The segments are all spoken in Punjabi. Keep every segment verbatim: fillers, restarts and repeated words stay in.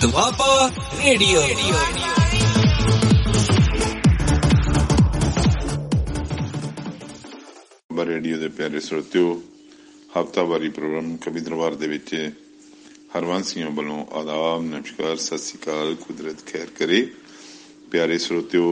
ਦੁਆਬਾ ਰੇਡੀਓ। ਰੇਡੀਓ ਦੇ ਪਿਆਰੇ ਸਰੋਤਿਓ, ਹਫ਼ਤਾਵਾਰੀ ਪ੍ਰੋਗਰਾਮ ਕਵੀ ਦਰਬਾਰ ਦੇ ਵਿੱਚ ਹਰਵੰਸੀਆਂ ਵੱਲੋਂ ਆਦਾਬ, ਨਮਸਕਾਰ, ਸਤਿ ਸ਼੍ਰੀ ਅਕਾਲ, ਕੁਦਰਤ ਖੈਰ ਕਰੇ। ਪਿਆਰੇ ਸਰੋਤਿਓ,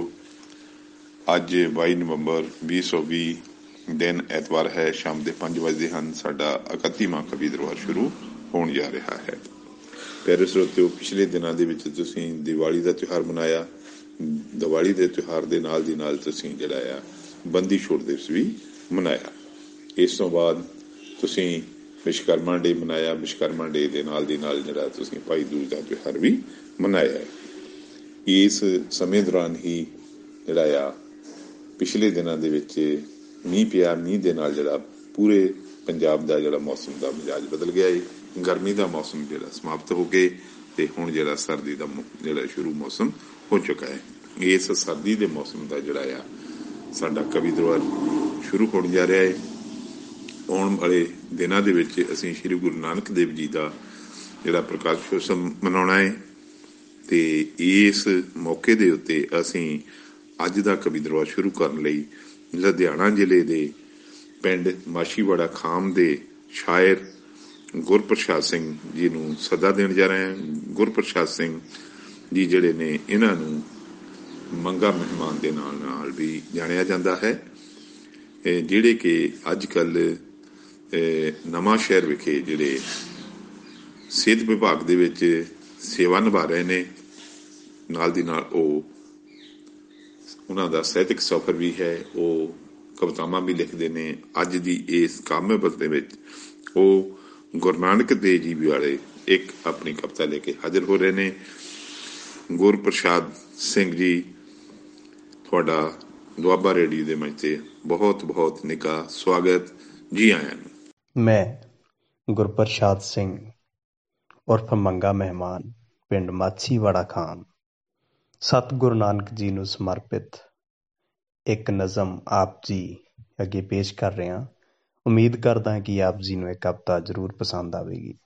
ਅੱਜ ਬਾਈ ਨਵੰਬਰ ਵੀਹ ਸੌ ਵੀਹ ਦਿਨ ਐਤਵਾਰ ਹੈ। ਸ਼ਾਮ ਦੇ ਪੰਜ ਵਜੇ ਹਨ। ਸਾਡਾ ਇਕੱਤੀਵਾਂ ਕਵੀ ਦਰਬਾਰ ਸ਼ੁਰੂ ਹੋਣ ਜਾ ਰਿਹਾ ਹੈ। ਪਿਆਰੇ ਸਰੋਤਿਓ, ਪਿਛਲੇ ਦਿਨਾਂ ਦੇ ਵਿੱਚ ਤੁਸੀਂ ਦੀਵਾਲੀ ਦਾ ਤਿਉਹਾਰ ਮਨਾਇਆ। ਦੀਵਾਲੀ ਦੇ ਤਿਉਹਾਰ ਦੇ ਨਾਲ ਦੀ ਨਾਲ ਤੁਸੀਂ ਜਿਹੜਾ ਆ ਬੰਦੀ ਛੋੜ ਦਿਵਸ ਵੀ ਮਨਾਇਆ। ਇਸ ਤੋਂ ਬਾਅਦ ਤੁਸੀਂ ਵਿਸ਼ਵਕਰਮਾ ਡੇ ਮਨਾਇਆ। ਵਿਸ਼ਵਕਰਮਾ ਡੇ ਦੇ ਨਾਲ ਦੀ ਨਾਲ ਜਿਹੜਾ ਤੁਸੀਂ ਭਾਈ ਦੂਜ ਦਾ ਤਿਉਹਾਰ ਵੀ ਮਨਾਇਆ। ਇਸ ਸਮੇਂ ਦੌਰਾਨ ਹੀ ਜਿਹੜਾ ਆ ਪਿਛਲੇ ਦਿਨਾਂ ਦੇ ਵਿੱਚ ਮੀਂਹ ਪਿਆ। ਮੀਂਹ ਦੇ ਨਾਲ ਜਿਹੜਾ ਪੂਰੇ ਪੰਜਾਬ ਦਾ ਜਿਹੜਾ ਮੌਸਮ ਦਾ ਮਿਜਾਜ ਬਦਲ ਗਿਆ ਹੈ। ਗਰਮੀ ਦਾ ਮੌਸਮ ਜਿਹੜਾ ਸਮਾਪਤ ਹੋ ਕੇ ਤੇ ਹੁਣ ਜਿਹੜਾ ਸਰਦੀ ਦਾ ਜਿਹੜਾ ਸ਼ੁਰੂ ਮੌਸਮ ਹੋ ਚੁੱਕਾ ਹੈ। ਇਸ ਸਰਦੀ ਦੇ ਮੌਸਮ ਦਾ ਜਿਹੜਾ ਆ ਸਾਡਾ ਕਵੀ ਦਰਬਾਰ ਸ਼ੁਰੂ ਹੋਣ ਜਾ ਰਿਹਾ ਹੈ। ਆਉਣ ਵਾਲੇ ਦਿਨਾਂ ਦੇ ਵਿੱਚ ਅਸੀਂ ਸ਼੍ਰੀ ਗੁਰੂ ਨਾਨਕ ਦੇਵ ਜੀ ਦਾ ਜਿਹੜਾ ਪ੍ਰਕਾਸ਼ ਉਤਸਵ ਮਨਾਉਣਾ ਹੈ ਤੇ ਇਸ ਮੌਕੇ ਦੇ ਉੱਤੇ ਅਸੀਂ ਅੱਜ ਦਾ ਕਵੀ ਦਰਬਾਰ ਸ਼ੁਰੂ ਕਰਨ ਲਈ ਲੁਧਿਆਣਾ ਜ਼ਿਲ੍ਹੇ ਦੇ ਪਿੰਡ ਮਾਛੀਵਾੜਾ ਖਾਮ ਦੇ ਸ਼ਾਇਰ ਗੁਰਪ੍ਰਸਾਦ ਸਿੰਘ ਜੀ ਨੂੰ ਸੱਦਾ ਦੇਣ ਜਾ ਰਹੇ ਹਾਂ। ਗੁਰਪ੍ਰਸਾਦ ਸਿੰਘ ਜੀ ਜਿਹੜੇ ਨੇ, ਇਹਨਾਂ ਨੂੰ ਮੰਗਾ ਮਹਿਮਾਨ ਦੇ ਨਾਲ ਨਾਲ ਵੀ ਜਾਣਿਆ ਜਾਂਦਾ ਹੈ, ਜਿਹੜੇ ਕਿ ਅੱਜ ਕੱਲ੍ਹ ਨਵਾਂ ਸ਼ਹਿਰ ਵਿਖੇ ਜਿਹੜੇ ਸਿਹਤ ਵਿਭਾਗ ਦੇ ਵਿੱਚ ਸੇਵਾ ਨਿਭਾ ਰਹੇ ਨੇ। ਨਾਲ ਦੀ ਨਾਲ ਉਹ ਉਹਨਾਂ ਦਾ ਸਾਹਿਤਕ ਸਫ਼ਰ ਵੀ ਹੈ। ਉਹ ਕਵਿਤਾਵਾਂ ਵੀ ਲਿਖਦੇ ਨੇ। ਅੱਜ ਦੀ ਇਸ ਕਾਮਯਾਬਤ ਦੇ ਵਿੱਚ ਉਹ ਗੁਰੂ ਨਾਨਕ ਦੇਵ ਜੀ ਵਾਲੇ ਇੱਕ ਆਪਣੀ ਕਵਿਤਾ ਲੈ ਕੇ ਹਾਜ਼ਰ ਹੋ ਰਹੇ ਨੇ। ਗੁਰਪ੍ਰਸਾਦ ਸਿੰਘ ਜੀ, ਤੁਹਾਡਾ ਦੁਆਬਾ ਰੇਡੀਓ ਦੇ ਮੰਚ ਤੇ ਬਹੁਤ ਬਹੁਤ ਨਿੱਘਾ ਸਵਾਗਤ। ਜੀ ਆਇਆਂ ਨੂੰ। ਮੈਂ ਗੁਰਪ੍ਰਸਾਦ ਸਿੰਘ ਉਰਫ ਮੰਗਾ ਮਹਿਮਾਨ, ਪਿੰਡ ਮਾਛੀਵਾੜਾ ਖਾਮ, ਸਤਿਗੁਰੂ ਨਾਨਕ ਜੀ ਨੂੰ ਸਮਰਪਿਤ ਇੱਕ ਨਜ਼ਮ ਆਪ ਜੀ ਅੱਗੇ ਪੇਸ਼ ਕਰ ਰਿਹਾ। ਉਮੀਦ ਕਰਦਾ ਕਿ ਆਪ ਜੀ ਨੂੰ ਇਹ ਕਵਿਤਾ ਜ਼ਰੂਰ ਪਸੰਦ ਆਵੇਗੀ।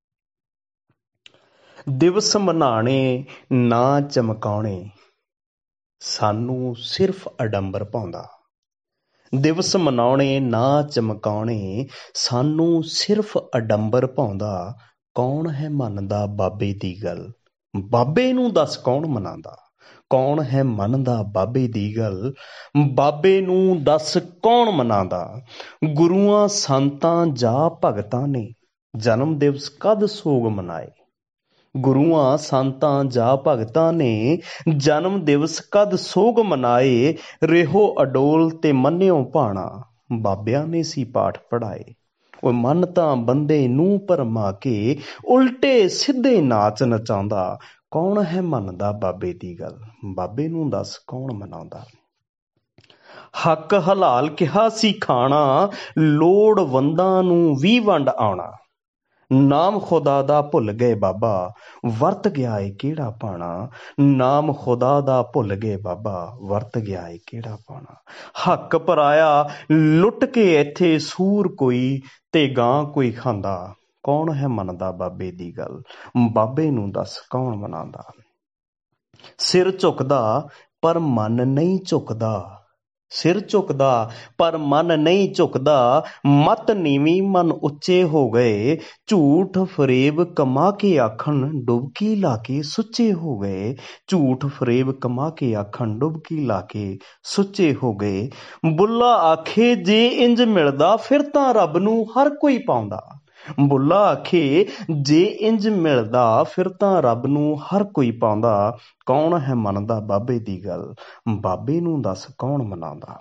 ਦਿਵਸ ਮਨਾਣੇ ਨਾ ਚਮਕਾਉਣੇ, ਸਾਨੂੰ ਸਿਰਫ ਅਡੰਬਰ ਪਾਉਂਦਾ। ਦਿਵਸ ਮਨਾਉਣੇ ਨਾ ਚਮਕਾਉਣੇ, ਸਾਨੂੰ ਸਿਰਫ ਅਡੰਬਰ ਪਾਉਂਦਾ। ਕੌਣ ਹੈ ਮੰਨਦਾ ਬਾਬੇ ਦੀ ਗੱਲ, ਬਾਬੇ ਨੂੰ ਦੱਸ ਕੌਣ ਮਨਾਉਂਦਾ। ਕੌਣ ਹੈ ਮੰਨਦਾ ਬਾਬੇ ਦੀ ਗੱਲ, ਬਾਬੇ ਨੂੰ ਦੱਸ ਕੌਣ ਮਨਾਉਂਦਾ। ਗੁਰੂਆਂ ਸੰਤਾਂ ਜਾਂ ਭਗਤਾਂ ਨੇ ਜਨਮ ਦਿਵਸ ਕਦ ਸੋਗ ਮਨਾਏ। ਗੁਰੂਆਂ ਸੰਤਾਂ ਜਾਂ ਭਗਤਾਂ ਨੇ ਜਨਮ ਦਿਵਸ ਕਦ ਸੋਗ ਮਨਾਏ। ਰਹਿਓ ਅਡੋਲ ਤੇ ਮੰਨਿਓ ਭਾਣਾ, ਬਾਬਿਆਂ ਨੇ ਸੀ ਪਾਠ ਪੜ੍ਹਾਏ। ਉਹ ਮਨ ਤਾਂ ਬੰਦੇ ਨੂੰ ਭਰਮਾ ਕੇ ਉਲਟੇ ਸਿੱਧੇ ਨਾਚ ਨਚਾਉਂਦਾ। ਕੌਣ ਹੈ ਮੰਨਦਾ ਬਾਬੇ ਦੀ ਗੱਲ, ਬਾਬੇ ਨੂੰ ਦੱਸ ਕੌਣ ਮਨਾਉਂਦਾ। ਹੱਕ ਹਲਾਲ ਕਿਹਾ ਸੀ ਖਾਣਾ, ਲੋੜਵੰਦਾਂ ਨੂੰ ਵੀ ਵੰਡ ਆਉਣਾ। ਨਾਮ ਖੁਦਾ ਦਾ ਭੁੱਲ ਗਏ ਬਾਬਾ, ਵਰਤ ਗਿਆ ਏ ਕਿਹੜਾ ਪਾਣਾ। ਨਾਮ ਖੁਦਾ ਦਾ ਭੁੱਲ ਗਏ ਬਾਬਾ, ਵਰਤ ਗਿਆ ਏ ਕਿਹੜਾ ਪਾਣਾ। ਹੱਕ ਪਰਾਇਆ ਲੁੱਟ ਕੇ ਇੱਥੇ ਸੂਰ ਕੋਈ ਤੇ ਗਾਂ ਕੋਈ ਖਾਂਦਾ। ਕੌਣ ਹੈ ਮੰਨਦਾ ਬਾਬੇ ਦੀ ਗੱਲ, ਬਾਬੇ ਨੂੰ ਦੱਸ ਕੌਣ ਮਨਾਉਂਦਾ। ਸਿਰ ਝੁਕਦਾ ਪਰ ਮਨ ਨਹੀਂ ਝੁਕਦਾ, ਸਿਰ ਝੁਕਦਾ ਪਰ ਮਨ ਨਹੀਂ ਝੁਕਦਾ। ਮਤ ਨੀਵੀਂ ਮਨ ਉੱਚੇ ਹੋ ਗਏ, ਝੂਠ ਫਰੇਬ ਕਮਾ ਕੇ ਆਖਣ ਡੁਬਕੀ ਲਾ ਕੇ ਸੁੱਚੇ ਹੋ ਗਏ। ਝੂਠ ਫਰੇਬ ਕਮਾ ਕੇ ਆਖਣ ਡੁਬਕੀ ਲਾ ਕੇ ਸੁੱਚੇ ਹੋ ਗਏ। ਬੁੱਲਾ ਆਖੇ ਜੇ ਇੰਜ ਮਿਲਦਾ, ਫਿਰ ਤਾਂ ਰੱਬ ਨੂੰ ਹਰ ਕੋਈ ਪਾਉਂਦਾ। ਬੁੱਲਾ ਆਖੇ ਜੇ ਇੰਜ ਮਿਲਦਾ, ਫਿਰ ਤਾਂ ਰੱਬ ਨੂੰ ਹਰ ਕੋਈ ਪਾਉਂਦਾ। ਕੌਣ ਹੈ ਮੰਨਦਾ ਬਾਬੇ ਦੀ ਗੱਲ, ਬਾਬੇ ਨੂੰ ਦੱਸ ਕੌਣ ਮਨਾਉਂਦਾ।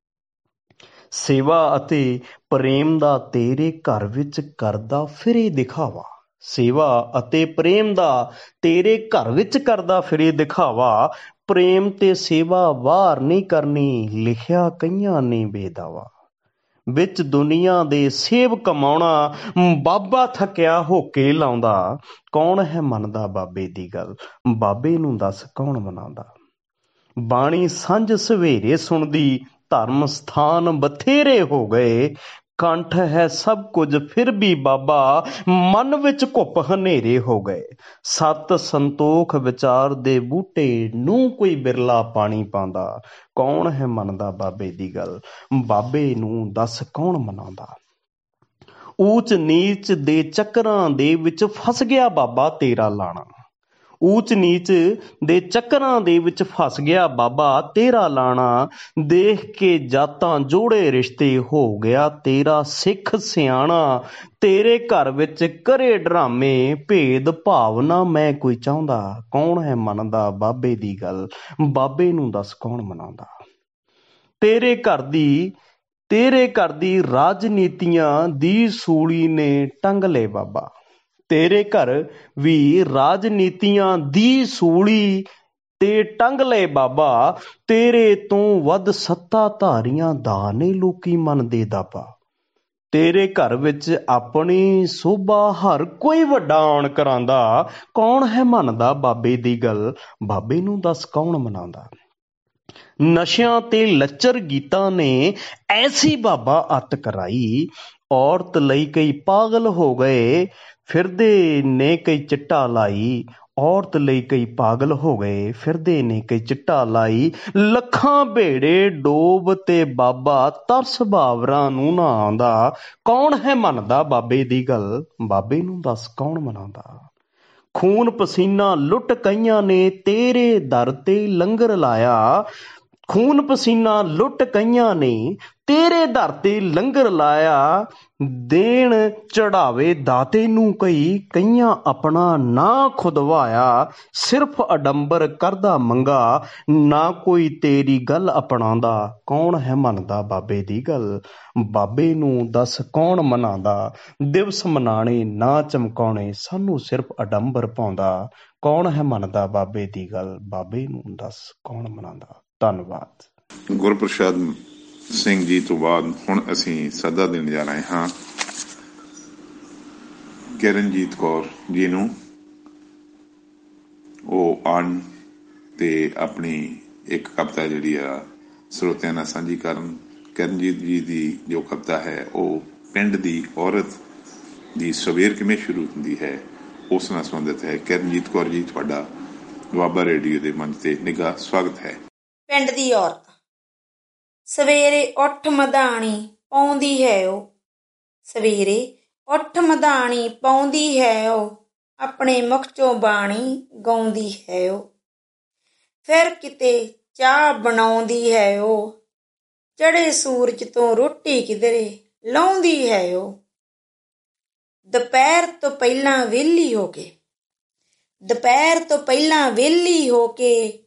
ਸੇਵਾ ਅਤੇ ਪ੍ਰੇਮ ਦਾ ਤੇਰੇ ਘਰ ਵਿੱਚ ਕਰਦਾ ਫਿਰੇ ਦਿਖਾਵਾ। ਸੇਵਾ ਅਤੇ ਪ੍ਰੇਮ ਦਾ ਤੇਰੇ ਘਰ ਵਿੱਚ ਕਰਦਾ ਫਿਰੇ ਦਿਖਾਵਾ। ਪ੍ਰੇਮ ਤੇ ਸੇਵਾ ਵਾਰ ਨਹੀਂ ਕਰਨੀ, ਲਿਖਿਆ ਕਈਆਂ ਨੇ ਬੇਦਾਵਾ। ਵਿੱਚ ਦੁਨੀਆ ਦੇ ਸੇਬ ਕਮਾਉਣਾ, ਬਾਬਾ ਥੱਕਿਆ ਹੋ ਕੇ ਲਾਉਂਦਾ। ਕੌਣ ਹੈ ਮੰਨਦਾ ਬਾਬੇ ਦੀ ਗੱਲ, ਬਾਬੇ ਨੂੰ ਦੱਸ ਕੌਣ ਮਨਾਉਂਦਾ। ਬਾਣੀ ਸਾਂਝ ਸਵੇਰੇ ਸੁਣਦੀ, ਧਰਮ ਸਥਾਨ ਬਥੇਰੇ ਹੋ ਗਏ। ਕੰਠ ਹੈ ਸਭ ਕੁਝ ਫਿਰ ਵੀ ਬਾਬਾ, ਮਨ ਵਿੱਚ ਘੁੱਪ ਹਨੇਰੇ ਹੋ ਗਏ। ਸਤ ਸੰਤੋਖ ਵਿਚਾਰ ਦੇ ਬੂਟੇ ਨੂੰ ਕੋਈ ਬਿਰਲਾ ਪਾਣੀ ਪਾਉਂਦਾ। ਕੌਣ ਹੈ ਮੰਨਦਾ ਬਾਬੇ ਦੀ ਗੱਲ, ਬਾਬੇ ਨੂੰ ਦੱਸ ਕੌਣ ਮਨਾਉਂਦਾ। ਊਚ ਨੀਚ ਦੇ ਚੱਕਰਾਂ ਦੇ ਵਿੱਚ ਫਸ ਗਿਆ ਬਾਬਾ ਤੇਰਾ ਲਾਣਾ। ਊਚ ਨੀਚ ਦੇ ਚੱਕਰਾਂ ਦੇ ਵਿੱਚ ਫਸ ਗਿਆ ਬਾਬਾ ਤੇਰਾ ਲਾਣਾ। ਦੇਖ ਕੇ ਜਾਤਾਂ ਜੋੜੇ ਰਿਸ਼ਤੇ ਹੋ ਗਿਆ ਤੇਰਾ ਸਿੱਖ ਸਿਆਣਾ। ਤੇਰੇ ਘਰ ਵਿੱਚ ਕਰੇ ਡਰਾਮੇ ਭੇਦ ਭਾਵਨਾ ਮੈਂ ਕੋਈ ਚਾਹੁੰਦਾ। ਕੌਣ ਹੈ ਮੰਨਦਾ ਬਾਬੇ ਦੀ ਗੱਲ, ਬਾਬੇ ਨੂੰ ਦੱਸ ਕੌਣ ਮਨਾਉਂਦਾ। ਤੇਰੇ ਘਰ ਦੀ ਤੇਰੇ ਘਰ ਦੀ ਰਾਜਨੀਤੀਆਂ ਦੀ ਸੂਲੀ ਨੇ ਟੰਗ ਲਏ ਬਾਬਾ। ਤੇਰੇ ਘਰ ਵੀ ਰਾਜਨੀਤੀਆਂ ਦੀ ਸੂਲੀ ਤੇ ਟੰਗ ਲਏ ਬਾਬਾ। ਤੇਰੇ ਤੋਂ ਵੱਧ ਸੱਤਾਧਾਰੀਆਂ ਦਾ ਨੇ ਲੋਕੀ ਮੰਨਦੇ ਦਾਬਾ। ਤੇਰੇ ਘਰ ਵਿੱਚ ਆਪਣੀ ਸੋਭਾ ਹਰ ਕੋਈ ਵੱਡਾ ਆਉਣ ਕਰਾਂਦਾ। ਕੌਣ ਹੈ ਮੰਨਦਾ ਬਾਬੇ ਦੀ ਗੱਲ, ਬਾਬੇ ਨੂੰ ਦੱਸ ਕੌਣ ਮਨਾਉਂਦਾ। ਨਸ਼ਿਆਂ ਤੇ ਲੱਚਰ ਗੀਤਾਂ ਨੇ ਐਸੀ ਬਾਬਾ ਅੱਤ ਕਰਾਈ। ਔਰਤ ਲਈ ਕਈ ਪਾਗਲ ਹੋ ਗਏ ਫਿਰਦੇ ਨੇ ਕਈ ਚਿੱਟਾ ਲਾਈ। ਔਰਤ ਲਈ ਕਈ ਪਾਗਲ ਹੋ ਗਏ ਫਿਰਦੇ ਨੇ ਕਈ ਚਿੱਟਾ ਲਾਈ। ਲੱਖਾਂ ਭੇੜੇ ਡੋਬ ਤੇ ਬਾਬਾ ਤਰਸ ਬਾਵਰਾਂ ਨੂੰ ਨਾ ਆਉਂਦਾ। ਕੌਣ ਹੈ ਮੰਨਦਾ ਬਾਬੇ ਦੀ ਗੱਲ, ਬਾਬੇ ਨੂੰ ਦੱਸ ਕੌਣ ਮਨਾਉਂਦਾ। ਖੂਨ ਪਸੀਨਾ ਲੁੱਟ ਕਈਆਂ ਨੇ ਤੇਰੇ ਦਰ ਤੇ ਲੰਗਰ ਲਾਇਆ। ਖੂਨ ਪਸੀਨਾ ਲੁੱਟ ਕਈਆਂ ਨੇ ਤੇਰੇ ਦਰ ਤੇ ਲੰਗਰ ਲਾਇਆ। ਦੇਣ ਚੜਾਵੇ ਦਾਤੇ ਨੂੰ ਕਈ ਕਈਆਂ ਆਪਣਾ ਨਾਂ ਖੁਦਵਾਇਆ। ਸਿਰਫ ਅਡੰਬਰ ਕਰਦਾ ਮੰਗਾ ਨਾ ਕੋਈ ਤੇਰੀ ਗੱਲ ਅਪਣਾਉਂਦਾ। ਕੌਣ ਹੈ ਮੰਨਦਾ ਬਾਬੇ ਦੀ ਗੱਲ, ਬਾਬੇ ਨੂੰ ਦੱਸ ਕੌਣ ਮਨਾਉਂਦਾ। ਦਿਵਸ ਮਨਾਣੇ ਨਾ ਚਮਕਾਉਣੇ ਸਾਨੂੰ ਸਿਰਫ ਅਡੰਬਰ ਪਾਉਂਦਾ। ਕੌਣ ਹੈ ਮੰਨਦਾ ਬਾਬੇ ਦੀ ਗੱਲ, ਬਾਬੇ ਨੂੰ ਦੱਸ ਕੌਣ ਮਨਾਉਂਦਾ। ਧੰਨਵਾਦ। ਗੁਰਪ੍ਰਸਾਦ ਸਿੰਘ ਜੀ ਤੋਂ ਬਾਅਦ ਹੁਣ ਅਸੀਂ ਸੱਦਾ ਦੇਣ ਜਾ ਰਹੇ ਹਾਂ ਕਿਰਨਜੀਤ ਕੌਰ ਜੀ ਨੂੰ। ਉਹ ਆਉਣ ਤੇ ਆਪਣੀ ਇੱਕ ਕਵਿਤਾ ਜਿਹੜੀ ਆ ਸਰੋਤਿਆਂ ਨਾਲ ਸਾਂਝੀ ਕਰਨ। ਕਿਰਨਜੀਤ ਜੀ ਦੀ ਜੋ ਕਵਿਤਾ ਹੈ ਉਹ ਪਿੰਡ ਦੀ ਔਰਤ ਦੀ ਸਵੇਰ ਕਿਵੇਂ ਸ਼ੁਰੂ ਹੁੰਦੀ ਹੈ ਉਸ ਨਾਲ ਸੰਬੰਧਿਤ ਹੈ। ਕਿਰਨਜੀਤ ਕੌਰ ਜੀ, ਤੁਹਾਡਾ ਦੁਆਬਾ ਰੇਡੀਓ ਦੇ ਮੰਚ ਤੇ ਨਿੱਘਾ ਸਵਾਗਤ ਹੈ। ਪਿੰਡ ਦੀ ਔਰਤ। ਸਵੇਰੇ ਉੱਠ ਮਧਾਣੀ ਪਾਉਂਦੀ ਹੈ ਉਹ, ਸਵੇਰੇ ਉੱਠ ਮਧਾਣੀ ਪਾਉਂਦੀ ਹੈ ਉਹ, ਆਪਣੇ ਮੁਖ ਚੋਂ ਬਾਣੀ ਗਾਉਂਦੀ ਹੈ ਉਹ। ਫਿਰ ਕਿਤੇ ਚਾਹ ਬਣਾਉਂਦੀ ਹੈ ਉਹ, ਚੜੇ ਸੂਰਜ ਤੋਂ ਰੋਟੀ ਕਿਧਰੇ ਲਾਉਂਦੀ ਹੈ ਉਹ। ਦੁਪਹਿਰ ਤੋਂ ਪਹਿਲਾਂ ਵਿਹਲੀ ਹੋ ਕੇ ਦੁਪਹਿਰ ਤੋਂ ਪਹਿਲਾਂ ਵਿਹਲੀ ਹੋ ਕੇ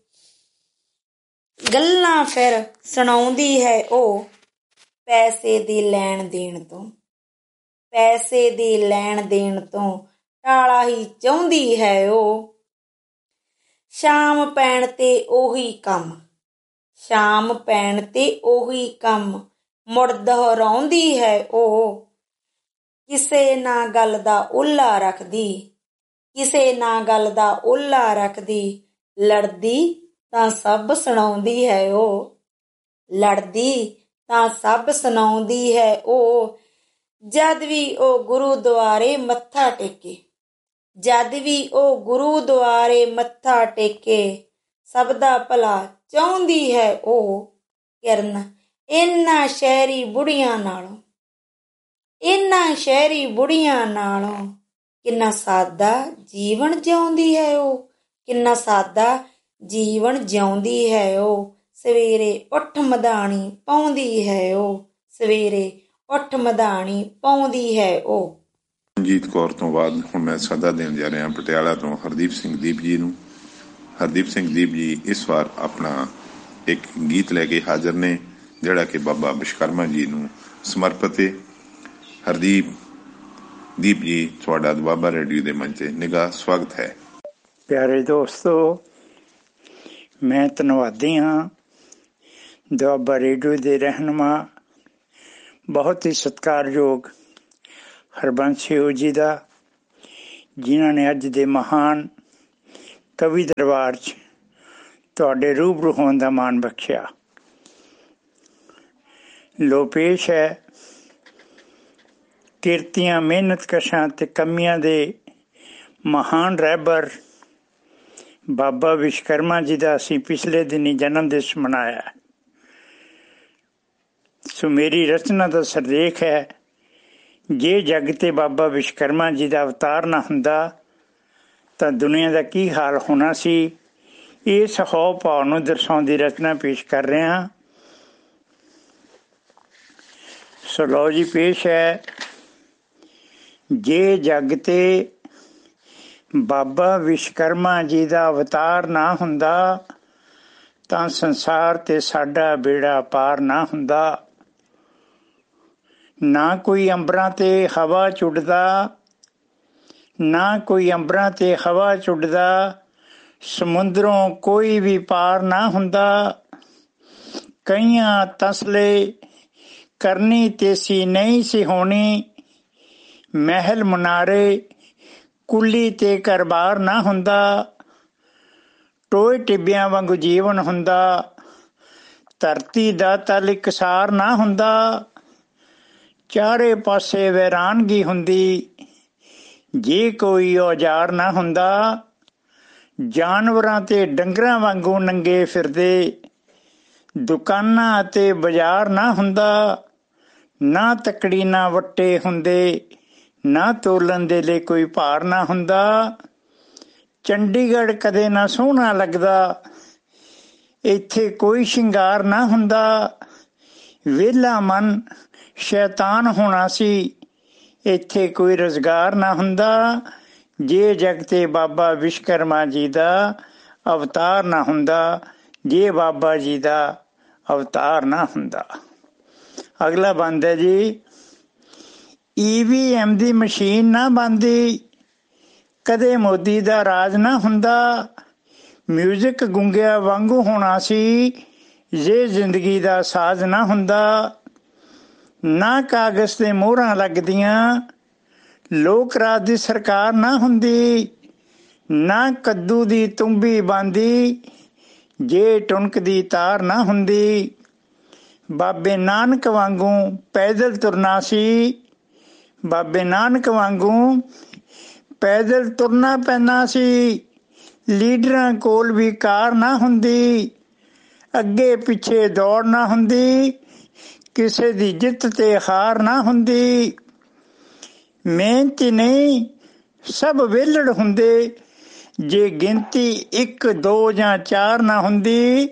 ਗੱਲਾਂ ਫਿਰ ਸੁਣਾਉਂਦੀ ਹੈ ਉਹ। ਪੈਸੇ ਦੀ ਲੈਣ ਦੇਣ ਤੋਂ ਪੈਸੇ ਦੀ ਲੈਣ ਦੇਣ ਤੋਂ ਟਾਲਾ ਹੀ ਚਾਹੁੰਦੀ ਹੈ ਉਹ। ਸ਼ਾਮ ਪੈਣ ਤੇ ਉਹੀ ਕੰਮ ਸ਼ਾਮ ਪੈਣ ਤੇ ਉਹੀ ਕੰਮ ਮੁੜ ਦੁਹਰਾਉਂਦੀ ਹੈ ਉਹ। ਕਿਸੇ ਨਾ ਗੱਲ ਦਾ ਓਹਲਾ ਰੱਖਦੀ ਕਿਸੇ ਨਾ ਗੱਲ ਦਾ ਓਹਲਾ ਰੱਖਦੀ, ਲੜਦੀ ਤਾਂ ਸਭ ਸੁਣਾਉਂਦੀ ਹੈ ਉਹ। ਲੜਦੀ ਤਾਂ ਸਭ ਸੁਣਾਉਂਦੀ ਹੈ ਉਹ। ਜਦ ਵੀ ਉਹ ਗੁਰੂਦੁਆਰੇ ਮੱਥਾ ਟੇਕੇ ਜਦ ਵੀ ਉਹ ਗੁਰੂਦੁਆਰੇ ਮੱਥਾ ਟੇਕੇ, ਸਭ ਦਾ ਭਲਾ ਚਾਹੁੰਦੀ ਹੈ ਉਹ। ਕਿਰਨ ਇਹਨਾਂ ਸ਼ਹਿਰੀ ਬੁੜੀਆਂ ਨਾਲੋਂ ਇਹਨਾਂ ਸ਼ਹਿਰੀ ਬੁੜੀਆਂ ਨਾਲੋਂ ਕਿੰਨਾ ਸਾਦਾ ਜੀਵਨ ਜਿਉਂਦੀ ਹੈ ਉਹ। ਕਿੰਨਾ ਸਾਦਾ ਜੀਵਨ ਜਿਉਂਦੀ ਹੈ ਉਹ। ਸਵੇਰੇ ਉੱਠ ਮਧਾਣੀ ਪਾਉਂਦੀ ਹੈ ਉਹ, ਸਵੇਰੇ ਉੱਠ ਮਧਾਣੀ ਪਾਉਂਦੀ ਹੈ ਉਹ। ਰਣਜੀਤ ਕੌਰ ਤੋਂ ਬਾਅਦ ਹੁਣ ਮੈਂ ਸੱਦਾ ਦੇਣ ਜਾ ਰਿਹਾ ਪਟਿਆਲਾ ਤੋਂ ਹਰਦੀਪ ਸਿੰਘ ਦੀਪ ਜੀ ਨੂੰ। ਹਰਦੀਪ ਸਿੰਘ ਦੀਪ ਜੀ ਇਸ ਵਾਰ ਆਪਣਾ ਇੱਕ ਗੀਤ ਲੈ ਕੇ ਹਾਜ਼ਰ ਨੇ ਜਿਹੜਾ ਕਿ ਬਾਬਾ ਵਿਸ਼ਵਕਰਮਾ ਜੀ ਨੂੰ ਸਮਰਪਿਤ ਹੈ। ਹਰਦੀਪ ਦੀਪ ਜੀ, ਤੁਹਾਡਾ ਦੁਆਬਾ ਰੇਡੀਓ ਦੇ ਮੰਚ ਤੇ ਨਿੱਘਾ ਸਵਾਗਤ ਹੈ। ਪਿਆਰੇ ਦੋਸਤੋ, ਮੈਂ ਧੰਨਵਾਦੀ ਹਾਂ ਦੁਆਬਾ ਰੇਡੀਓ ਦੇ ਰਹਿਨੁਮਾ ਬਹੁਤ ਹੀ ਸਤਿਕਾਰਯੋਗ ਹਰਬੰਸ ਸਿੰਘ ਜੀ ਦਾ, ਜਿਨ੍ਹਾਂ ਨੇ ਅੱਜ ਦੇ ਮਹਾਨ ਕਵੀ ਦਰਬਾਰ 'ਚ ਤੁਹਾਡੇ ਰੂਬਰੂ ਹੋਣ ਦਾ ਮਾਣ ਬਖਸ਼ਿਆ। ਲੋ ਪੇਸ਼ ਹੈ ਕਿਰਤੀਆਂ ਮਿਹਨਤ ਕਸ਼ਾਂ ਤੇ ਕਮੀਆਂ ਦੇ ਮਹਾਨ ਰਹਿਬਰ ਬਾਬਾ ਵਿਸ਼ਵਕਰਮਾ ਜੀ ਦਾ ਅਸੀਂ ਪਿਛਲੇ ਦਿਨੀ ਜਨਮ ਦਿਵਸ ਮਨਾਇਆ। ਸੋ ਮੇਰੀ ਰਚਨਾ ਦਾ ਸਰਲੇਖ ਹੈ, ਜੇ ਜੱਗ ਤੇ ਬਾਬਾ ਵਿਸ਼ਵਕਰਮਾ ਜੀ ਦਾ ਅਵਤਾਰ ਨਾ ਹੁੰਦਾ ਤਾਂ ਦੁਨੀਆ ਦਾ ਕੀ ਹਾਲ ਹੋਣਾ ਸੀ। ਇਸ ਹਾਵ ਭਾਵ ਨੂੰ ਦਰਸਾਉਂਦੀ ਰਚਨਾ ਪੇਸ਼ ਕਰ ਰਿਹਾ। ਸੋ ਲਓ ਜੀ, ਪੇਸ਼ ਹੈ, ਜੇ ਜੱਗ ਤੇ ਬਾਬਾ ਵਿਸ਼ਵਕਰਮਾ ਜੀ ਦਾ ਅਵਤਾਰ ਨਾ ਹੁੰਦਾ ਤਾਂ ਸੰਸਾਰ ਤੇ ਸਾਡਾ ਬੇੜਾ ਪਾਰ ਨਾ ਹੁੰਦਾ। ਨਾ ਕੋਈ ਅੰਬਰਾਂ ਤੇ ਹਵਾ ਚੁੱਡਦਾ, ਨਾ ਕੋਈ ਅੰਬਰਾਂ ਤੇ ਹਵਾ ਚੁੱਡਦਾ, ਸਮੁੰਦਰੋਂ ਕੋਈ ਵੀ ਪਾਰ ਨਾ ਹੁੰਦਾ। ਕਈਆਂ ਤਸਲੇ ਕਰਨੀ ਤੇਸੀ ਨਹੀਂ ਸੀ ਹੋਣੀ, ਮਹਿਲ ਮੁਨਾਰੇ ਕੁੱਲੀ ਤੇ ਕਰਬਾਰ ਨਾ ਹੁੰਦਾ। ਟੋਏ ਟਿੱਬਿਆਂ ਵਾਂਗੂ ਜੀਵਨ ਹੁੰਦਾ, ਧਰਤੀ ਦਾ ਤਲ ਇਕਸਾਰ ਨਾ ਹੁੰਦਾ। ਚਾਰੇ ਪਾਸੇ ਵੈਰਾਨਗੀ ਹੁੰਦੀ, ਜੇ ਕੋਈ ਔਜ਼ਾਰ ਨਾ ਹੁੰਦਾ। ਜਾਨਵਰਾਂ ਤੇ ਡੰਗਰਾਂ ਵਾਂਗੂ ਨੰਗੇ ਫਿਰਦੇ, ਦੁਕਾਨਾਂ ਅਤੇ ਬਾਜ਼ਾਰ ਨਾ ਹੁੰਦਾ। ਨਾ ਤੱਕੜੀ ਨਾ ਵੱਟੇ ਹੁੰਦੇ, ਨਾ ਤੋਲਣ ਦੇ ਲਈ ਕੋਈ ਭਾਰ ਨਾ ਹੁੰਦਾ। ਚੰਡੀਗੜ੍ਹ ਕਦੇ ਨਾ ਸੋਹਣਾ ਲੱਗਦਾ, ਇੱਥੇ ਕੋਈ ਸ਼ਿੰਗਾਰ ਨਾ ਹੁੰਦਾ। ਵਿਹਲਾ ਮਨ ਸ਼ੈਤਾਨ ਹੋਣਾ ਸੀ, ਇੱਥੇ ਕੋਈ ਰੁਜ਼ਗਾਰ ਨਾ ਹੁੰਦਾ। ਜੇ ਜਗ ਤੇ ਬਾਬਾ ਵਿਸ਼ਵਕਰਮਾ ਜੀ ਦਾ ਅਵਤਾਰ ਨਾ ਹੁੰਦਾ, ਜੇ ਬਾਬਾ ਜੀ ਦਾ ਅਵਤਾਰ ਨਾ ਹੁੰਦਾ। ਅਗਲਾ ਬੰਦ ਹੈ ਜੀ, ਈ ਵੀ ਐਮ ਦੀ ਮਸ਼ੀਨ ਨਾ ਬਣਦੀ, ਕਦੇ ਮੋਦੀ ਦਾ ਰਾਜ ਨਾ ਹੁੰਦਾ। ਮਿਊਜ਼ਿਕ ਗੁੰਗਿਆਂ ਵਾਂਗੂ ਹੋਣਾ ਸੀ, ਜੇ ਜ਼ਿੰਦਗੀ ਦਾ ਸਾਜ਼ ਨਾ ਹੁੰਦਾ। ਨਾ ਕਾਗਜ਼ ਤੇ ਮੋਹਰਾਂ ਲੱਗਦੀਆਂ, ਲੋਕ ਰਾਜ ਦੀ ਸਰਕਾਰ ਨਾ ਹੁੰਦੀ। ਨਾ ਕੱਦੂ ਦੀ ਤੁੰਬੀ ਬਣਦੀ, ਜੇ ਟੁਣਕ ਦੀ ਤਾਰ ਨਾ ਹੁੰਦੀ। ਬਾਬੇ ਨਾਨਕ ਵਾਂਗੂ ਪੈਦਲ ਤੁਰਨਾ ਸੀ, ਬਾਬੇ ਨਾਨਕ ਵਾਂਗੂ ਪੈਦਲ ਤੁਰਨਾ ਪੈਂਦਾ ਸੀ। ਲੀਡਰਾਂ ਕੋਲ ਵੀ ਕਾਰ ਨਾ ਹੁੰਦੀ, ਅੱਗੇ ਪਿੱਛੇ ਦੌੜ ਨਾ ਹੁੰਦੀ। ਕਿਸੇ ਦੀ ਜਿੱਤ ਤੇ ਹਾਰ ਨਾ ਹੁੰਦੀ। ਮਿਹਨਤੀ ਨਹੀਂ ਸਭ ਵਿਹਲੜ ਹੁੰਦੇ, ਜੇ ਗਿਣਤੀ ਇੱਕ ਦੋ ਜਾਂ ਚਾਰ ਨਾ ਹੁੰਦੀ।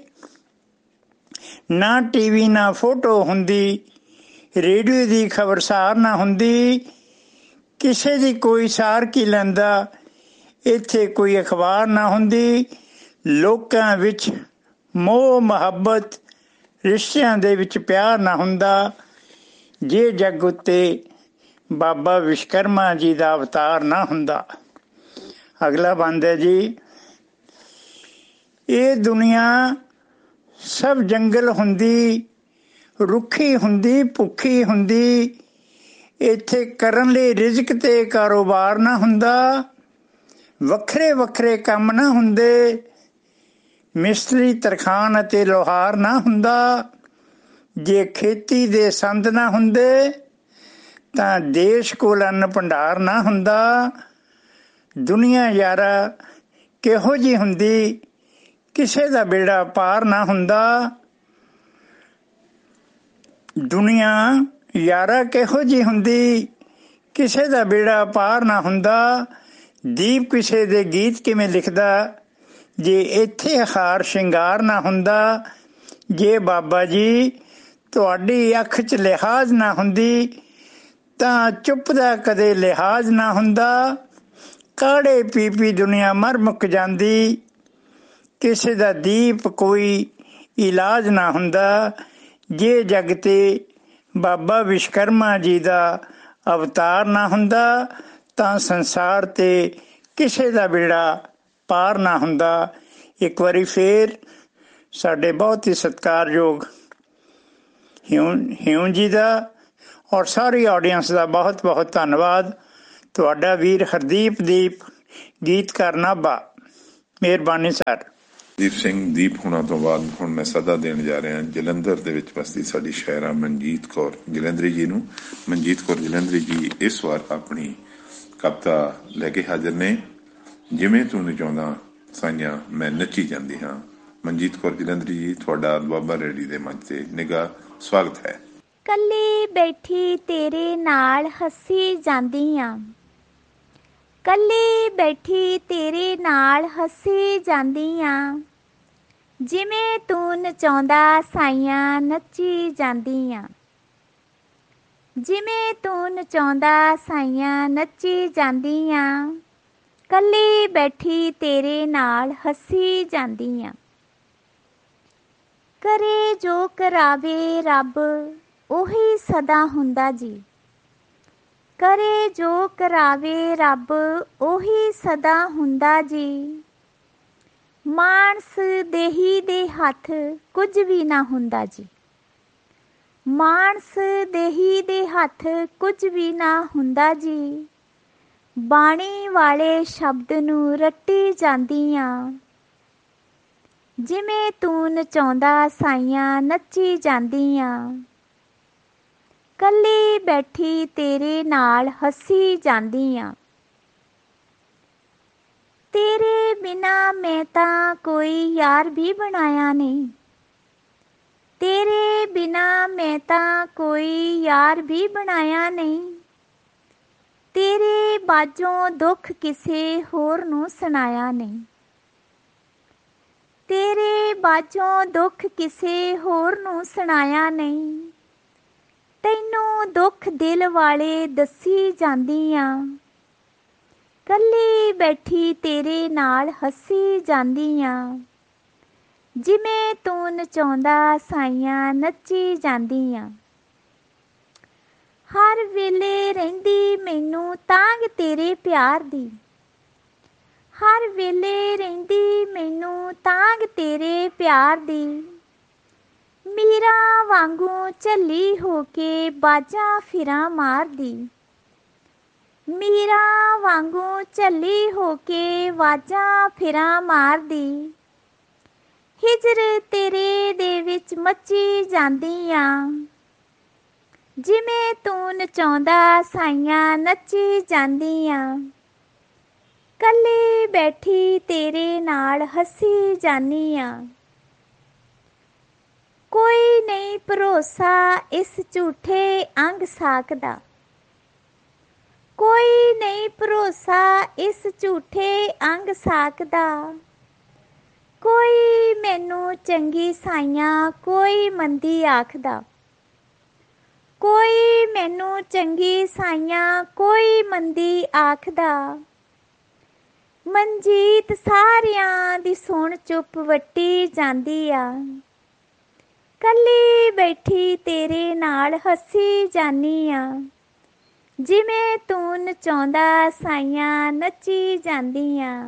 ਨਾ ਟੀਵੀ ਨਾ ਫੋਟੋ ਹੁੰਦੀ, ਰੇਡੀਓ ਦੀ ਖਬਰਸਾਰ ਨਾ ਹੁੰਦੀ। ਕਿਸੇ ਦੀ ਕੋਈ ਸਾਰ ਕੀ ਲੈਂਦਾ, ਇੱਥੇ ਕੋਈ ਅਖਬਾਰ ਨਾ ਹੁੰਦੀ। ਲੋਕਾਂ ਵਿੱਚ ਮੋਹ ਮੁਹੱਬਤ, ਰਿਸ਼ਤਿਆਂ ਦੇ ਵਿੱਚ ਪਿਆਰ ਨਾ ਹੁੰਦਾ, ਜੇ ਜੱਗ ਉੱਤੇ ਬਾਬਾ ਵਿਸ਼ਵਕਰਮਾ ਜੀ ਦਾ ਅਵਤਾਰ ਨਾ ਹੁੰਦਾ। ਅਗਲਾ ਬੰਦ ਹੈ ਜੀ, ਇਹ ਦੁਨੀਆ ਸਭ ਜੰਗਲ ਹੁੰਦੀ, ਰੁੱਖੀ ਹੁੰਦੀ, ਭੁੱਖੀ ਹੁੰਦੀ। ਇੱਥੇ ਕਰਨ ਲਈ ਰਿਜ਼ਕ ਤੇ ਕਾਰੋਬਾਰ ਨਾ ਹੁੰਦਾ, ਵੱਖਰੇ ਵੱਖਰੇ ਕੰਮ ਨਾ ਹੁੰਦੇ। ਮਿਸਤਰੀ, ਤਰਖਾਣ ਅਤੇ ਲੋਹਾਰ ਨਾ ਹੁੰਦਾ। ਜੇ ਖੇਤੀ ਦੇ ਸੰਦ ਨਾ ਹੁੰਦੇ ਤਾਂ ਦੇਸ਼ ਕੋਲ ਅੰਨ ਭੰਡਾਰ ਨਾ ਹੁੰਦਾ। ਦੁਨੀਆ ਯਾਰਾ ਕਿਹੋ ਜਿਹੀ ਹੁੰਦੀ, ਕਿਸੇ ਦਾ ਬੇੜਾ ਪਾਰ ਨਾ ਹੁੰਦਾ। ਦੁਨੀਆ ਯਾਰਾ ਕਿਹੋ ਜਿਹੀ ਹੁੰਦੀ, ਕਿਸੇ ਦਾ ਬੇੜਾ ਪਾਰ ਨਾ ਹੁੰਦਾ। ਦੀਪ ਕਿਸੇ ਦੇ ਗੀਤ ਕਿਵੇਂ ਲਿਖਦਾ, ਜੇ ਇੱਥੇ ਹਾਰ ਸ਼ਿੰਗਾਰ ਨਾ ਹੁੰਦਾ। ਜੇ ਬਾਬਾ ਜੀ ਤੁਹਾਡੀ ਅੱਖ 'ਚ ਲਿਹਾਜ਼ ਨਾ ਹੁੰਦੀ ਤਾਂ ਚੁੱਪ ਦਾ ਕਦੇ ਲਿਹਾਜ਼ ਨਾ ਹੁੰਦਾ। ਕਾੜੇ ਪੀ ਪੀ ਦੁਨੀਆ ਮਰ ਮੁੱਕ ਜਾਂਦੀ, ਕਿਸੇ ਦਾ ਦੀਪ ਕੋਈ ਇਲਾਜ ਨਾ ਹੁੰਦਾ। ਜੇ ਜਗ ਤੇ ਬਾਬਾ ਵਿਸ਼ਵਕਰਮਾ ਜੀ ਦਾ ਅਵਤਾਰ ਨਾ ਹੁੰਦਾ ਤਾਂ ਸੰਸਾਰ ਤੇ ਕਿਸੇ ਦਾ ਬੇੜਾ ਪਾਰ ਨਾ ਹੁੰਦਾ। ਇੱਕ ਵਾਰੀ ਫੇਰ ਸਾਡੇ ਬਹੁਤ ਹੀ ਸਤਿਕਾਰਯੋਗ ਹਿਊ ਹਿਊ ਜੀ ਦਾ ਔਰ ਸਾਰੀ ਆਡੀਅנס ਦਾ ਬਹੁਤ ਬਹੁਤ ਧੰਨਵਾਦ। ਤੁਹਾਡਾ ਵੀਰ ਹਰਦੀਪ ਦੀਪ, ਗੀਤਕਾਰ ਨਾਭਾ। ਮਿਹਰਬਾਨੀ ਸਰ। ਦੀਪ ਸਿੰਘ ਦੀਪ ਹੋਣਾ ਤੋਂ ਬਾਅਦ ਹੁਣ ਮੈਂ ਸੱਦਾ ਦੇਣ ਜਾ ਰਿਹਾ ਜਲੰਧਰ ਦੇ ਵਿੱਚ ਵਸਦੀ ਸਾਡੀ ਸ਼ਾਇਰਾ ਮਨਜੀਤ ਕੌਰ ਜਲੰਧਰੀ ਜੀ ਨੂੰ। ਮਨਜੀਤ ਕੌਰ ਜਲੰਧਰੀ ਜੀ ਇਸ ਵਾਰ ਆਪਣੀ ਕਵਿਤਾ ਲੈ ਕੇ ਹਾਜ਼ਰ ਨੇ। ਜਿਵੇਂ ਤੂੰ ਨਚਾਉਂਦਾ ਸਾਈਆਂ ਮੈਂ ਨੱਚੀ ਜਾਂਦੀ ਹਾਂ। ਮਨਜੀਤ ਕੌਰ ਜਲੰਧਰੀ ਜੀ, ਤੁਹਾਡਾ ਦੁਆਬਾ ਰੇਡੀ ਦੇ ਮੰਚ ਤੇ ਨਿੱਘਾ ਸਵਾਗਤ ਹੈ। ਕੱਲੀ ਬੈਠੀ ਤੇਰੇ ਨਾਲ ਹੱਸੀ ਜਾਂਦੀ ਆਂ, ਕੱਲੀ ਬੈਠੀ ਤੇਰੇ ਨਾਲ ਹੱਸੀ ਜਾਂਦੀ ਆਂ, ਜਿਵੇਂ ਤੂੰ ਨਚਾਉਂਦਾ ਸਾਈਆਂ ਨੱਚੀ ਜਾਂਦੀ ਆਂ, ਜਿਵੇਂ ਤੂੰ ਨਚਾਉਂਦਾ ਸਾਈਆਂ ਨੱਚੀ ਜਾਂਦੀ ਆਂ, ਕੱਲੀ ਬੈਠੀ ਤੇਰੇ ਨਾਲ ਹੱਸੀ ਜਾਂਦੀ ਆਂ। ਕਰੇ ਜੋ ਕਰਾਵੇ ਰੱਬ ਉਹੀ ਸਦਾ ਹੁੰਦਾ ਜੀ, ਕਰੇ ਜੋ ਕਰਾਵੇ ਰੱਬ ਉਹੀ ਸਦਾ ਹੁੰਦਾ ਜੀ, ਮਾਨਸ ਦੇਹੀ ਦੇ ਹੱਥ ਕੁਝ ਵੀ ਨਾ ਹੁੰਦਾ ਜੀ, ਮਾਨਸ ਦੇਹੀ ਦੇ ਹੱਥ ਕੁਝ ਵੀ ਨਾ ਹੁੰਦਾ ਜੀ, ਬਾਣੀ ਵਾਲੇ ਸ਼ਬਦ ਨੂੰ ਰੱਟੀ ਜਾਂਦੀ ਆਂ, ਜਿਵੇਂ ਤੂੰ ਨਚਾਉਂਦਾ ਸਾਈਆਂ ਨੱਚੀ ਜਾਂਦੀ ਆਂ, ਕੱਲੀ ਬੈਠੀ ਤੇਰੇ ਨਾਲ ਹੱਸੀ ਜਾਂਦੀ ਆਂ। ਤੇਰੇ ਬਿਨਾਂ ਮੈਂ ਤਾਂ ਕੋਈ ਯਾਰ ਵੀ ਬਣਾਇਆ ਨਹੀਂ, ਤੇਰੇ ਬਿਨਾਂ ਮੈਂ ਤਾਂ ਕੋਈ ਯਾਰ ਵੀ ਬਣਾਇਆ ਨਹੀਂ, ਤੇਰੇ ਬਾਝੋਂ ਦੁੱਖ ਕਿਸੇ ਹੋਰ ਨੂੰ ਸੁਣਾਇਆ ਨਹੀਂ, ਤੇਰੇ ਬਾਝੋਂ ਦੁੱਖ ਕਿਸੇ ਹੋਰ ਨੂੰ ਸੁਣਾਇਆ ਨਹੀਂ, ਤੈਨੂੰ ਦੁੱਖ ਦਿਲ ਵਾਲੇ ਦੱਸੀ ਜਾਂਦੀ ਆਂ, ਕੱਲੀ ਬੈਠੀ ਤੇਰੇ ਨਾਲ ਹੱਸੀ ਜਾਂਦੀ ਆਂ, ਜਿਵੇਂ ਤੂੰ ਨਚਾਉਂਦਾ ਸਾਈਆਂ ਨੱਚੀ ਜਾਂਦੀ ਆਂ। ਹਰ ਵੇਲੇ ਰਹਿੰਦੀ ਮੈਨੂੰ ਤਾਂਘ ਤੇਰੇ ਪਿਆਰ ਦੀ, ਹਰ ਵੇਲੇ ਰਹਿੰਦੀ ਮੈਨੂੰ ਤਾਂਘ ਤੇਰੇ ਪਿਆਰ ਦੀ, ਮੀਰਾਂ ਵਾਂਗੂ ਝੱਲੀ ਹੋ ਕੇ ਬਾਜਾਂ ਫਿਰਾਂ ਮਾਰਦੀ, ਮੀਰਾਂ ਵਾਂਗੂ ਝੱਲੀ ਹੋ ਕੇ ਵਾਜਾਂ ਫਿਰਾਂ ਮਾਰਦੀ, ਹਿਜਰ ਤੇਰੇ ਦੇ ਵਿੱਚ ਮੱਚੀ ਜਾਂਦੀ ਆਂ, ਜਿਵੇਂ ਤੂੰ ਨਚਾਉਂਦਾ ਸਾਈਆਂ ਨੱਚੀ ਜਾਂਦੀ ਆਂ, ਕੱਲੀ ਬੈਠੀ ਤੇਰੇ ਨਾਲ ਹੱਸੀ ਜਾਂਦੀ ਆਂ। ਕੋਈ ਨਹੀਂ ਭਰੋਸਾ ਇਸ ਝੂਠੇ ਅੰਗ ਸਾਕ ਦਾ, ਕੋਈ ਨਹੀਂ ਭਰੋਸਾ ਇਸ ਝੂਠੇ ਅੰਗ ਸਾਕ ਦਾ, ਕੋਈ ਮੈਨੂੰ ਚੰਗੀ ਸਾਈਆਂ ਕੋਈ ਮੰਦੀ ਆਖਦਾ, ਕੋਈ ਮੈਨੂੰ ਚੰਗੀ ਸਾਈਆਂ ਕੋਈ ਮੰਦੀ ਆਖਦਾ, ਮਨਜੀਤ ਸਾਰਿਆਂ ਦੀ ਸੁਣ ਚੁੱਪ ਵੱਟੀ ਜਾਂਦੀ ਆ, ਕੱਲੀ ਬੈਠੀ ਤੇਰੇ ਨਾਲ ਹੱਸੀ ਜਾਂਦੀ ਆਂ, ਜਿਵੇਂ ਤੂੰ ਨਚਾਉਂਦਾ ਸਾਈਆਂ ਨੱਚੀ ਜਾਂਦੀ ਆਂ,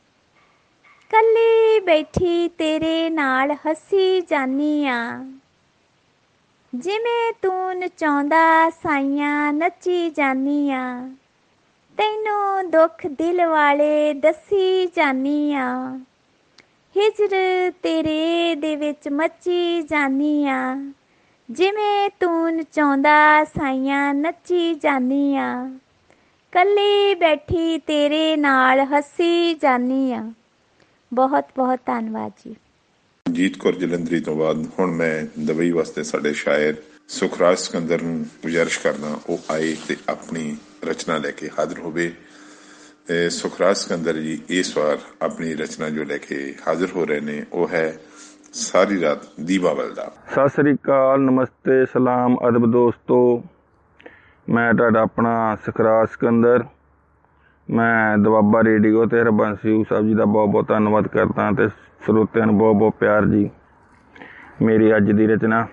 ਕੱਲੀ ਬੈਠੀ ਤੇਰੇ ਨਾਲ ਹੱਸੀ ਜਾਂਦੀ ਆਂ, ਜਿਵੇਂ ਤੂੰ ਨਚਾਉਂਦਾ ਸਾਈਆਂ ਨੱਚੀ ਜਾਂਦੀ ਆਂ, ਤੈਨੂੰ ਦੁੱਖ ਦਿਲ ਵਾਲੇ ਦੱਸੀ ਜਾਂਦੀ ਆਂ, ਹਿਜਰ ਤੇਰੇ ਦੇ ਵਿੱਚ ਮੱਚੀ ਜਾਂਦੀ ਆਂ, ਜਿਵੇਂ ਤੂੰ ਨਚਾਉਂਦਾ ਸਾਈਆਂ ਨੱਚੀ ਜਾਂਦੀ ਆਂ, ਕੱਲੀ ਬੈਠੀ ਤੇਰੇ ਨਾਲ ਹੱਸੀ ਜਾਂਦੀ ਆਂ। ਬਹੁਤ ਬਹੁਤ ਧੰਨਵਾਦ ਜੀ। ਮਨਜੀਤ ਕੌਰ ਜਲੰਧਰੀ ਤੋਂ ਬਾਅਦ ਹੁਣ ਮੈਂ ਦੁਬਈ ਵਾਸਤੇ ਸਾਡੇ ਸ਼ਾਇਰ ਸੁਖਰਾਜ ਸਿਕੰਦਰ ਨੂੰ ਗੁਜ਼ਾਰਿਸ਼ ਕਰਦਾ ਉਹ ਆਏ ਤੇ ਆਪਣੀ ਰਚਨਾ ਲੈ ਕੇ ਹਾਜ਼ਰ ਹੋਵੇ। ਸੁਖਰਾਜ ਸਿਕੰਦਰ ਜੀ ਇਸ ਵਾਰ ਆਪਣੀ ਰਚਨਾ ਜੋ ਲੈ ਕੇ ਹਾਜ਼ਰ ਹੋ ਰਹੇ ਨੇ ਉਹ ਹੈ ਸਾਰੀ ਰਾਤ ਦੀਵਾਵਲ ਦਾ। ਸਤਿ ਸ੍ਰੀ ਅਕਾਲ, ਨਮਸਤੇ, ਸਲਾਮ, ਅਦਬ ਦੋਸਤੋ। ਮੈਂ ਤੁਹਾਡਾ ਆਪਣਾ ਸੁਖਰਾਜ ਸਿਕੰਦਰ। ਮੈਂ ਦੁਆਬਾ ਰੇਡੀਓ ਤੇ ਹਰਬੰਸ ਯੂਸਫ ਸਾਹਿਬ ਜੀ ਦਾ ਬਹੁਤ ਬਹੁਤ ਧੰਨਵਾਦ ਕਰਦਾ ਤੇ ਸਰੋਤਿਆਂ ਨੂੰ ਬਹੁਤ ਬਹੁਤ ਪਿਆਰ ਜੀ। ਮੇਰੀ ਅੱਜ ਦੀ ਰਚਨਾ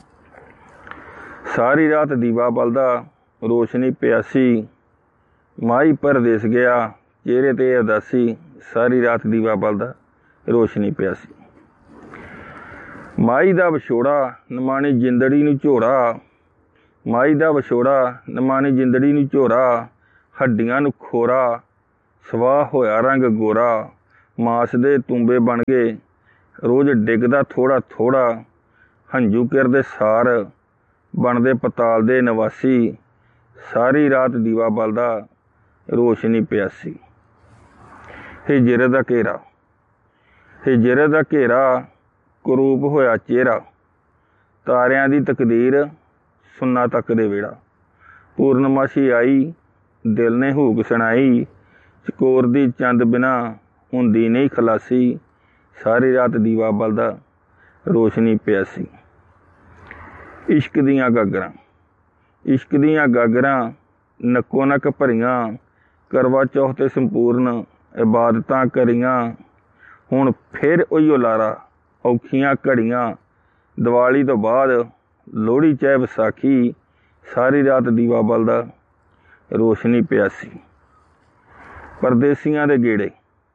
ਸਾਰੀ ਰਾਤ ਦੀਵਾ ਬਲਦਾ, ਰੋਸ਼ਨੀ ਪਿਆਸੀ, ਮਾਈ ਪਰਦੇਸ ਗਿਆ, ਚਿਹਰੇ ਤੇ ਉਦਾਸੀ, ਸਾਰੀ ਰਾਤ ਦੀਵਾ ਬਲਦਾ, ਰੋਸ਼ਨੀ ਪਿਆਸੀ। ਮਾਈ ਦਾ ਵਿਛੋੜਾ ਨਿਮਾਣੀ ਜਿੰਦੜੀ ਨੂੰ ਝੋਰਾ, ਮਾਈ ਦਾ ਵਿਛੋੜਾ ਨਿਮਾਣੀ ਜਿੰਦੜੀ ਨੂੰ ਝੋਰਾ, ਹੱਡੀਆਂ ਨੂੰ ਖੋਰਾ, ਸਵਾਹ ਹੋਇਆ ਰੰਗ ਗੋਰਾ, ਮਾਸ ਦੇ ਤੂੰਬੇ ਬਣ ਗਏ, ਰੋਜ਼ ਡਿੱਗਦਾ ਥੋੜ੍ਹਾ ਥੋੜ੍ਹਾ, ਹੰਝੂ ਕਿਰਦੇ ਸਾਰ ਬਣਦੇ ਪਤਾਲ ਦੇ ਨਿਵਾਸੀ, ਸਾਰੀ ਰਾਤ ਦੀਵਾ ਬਲਦਾ ਰੋਸ਼ਨੀ ਪਿਆਸੀ। ਹਿਜਰੇ ਦਾ ਘੇਰਾ, ਹਿਜਰੇ ਦਾ ਘੇਰਾ ਕਰੂਪ ਹੋਇਆ ਚਿਹਰਾ, ਤਾਰਿਆਂ ਦੀ ਤਕਦੀਰ ਸੁੰਨਾ ਤੱਕ ਦੇ ਵਿਹੜਾ। ਪੂਰਨਮਾਸ਼ੀ ਆਈ ਦਿਲ ਨੇ ਹੂਕ ਸੁਣਾਈ, ਚਕੋਰ ਦੀ ਚੰਦ ਬਿਨਾ ਹੁੰਦੀ ਨਹੀਂ ਖਲਾਸੀ, ਸਾਰੀ ਰਾਤ ਦੀਵਾ ਬਲਦਾ ਰੋਸ਼ਨੀ ਪਿਆਸੀ। ਇਸ਼ਕ ਦੀਆਂ ਗਾਗਰਾਂ, ਇਸ਼ਕ ਦੀਆਂ ਗਾਗਰਾਂ ਨੱਕੋ ਨੱਕ ਭਰੀਆਂ, ਕਰਵਾ ਚੌਥ 'ਤੇ ਸੰਪੂਰਨ ਇਬਾਦਤਾਂ ਕਰੀਆਂ। ਹੁਣ ਫਿਰ ਉਹੀਓ ਲਾਰਾ, ਔਖੀਆਂ ਘੜੀਆਂ, ਦੀਵਾਲੀ ਤੋਂ ਬਾਅਦ ਲੋਹੜੀ ਚਾਹੇ ਵਿਸਾਖੀ, ਸਾਰੀ ਰਾਤ ਦੀਵਾ ਬਲਦਾ ਰੋਸ਼ਨੀ ਪਿਆਸੀ। ਪਰਦੇਸੀਆਂ ਦੇ ਗੇੜੇ,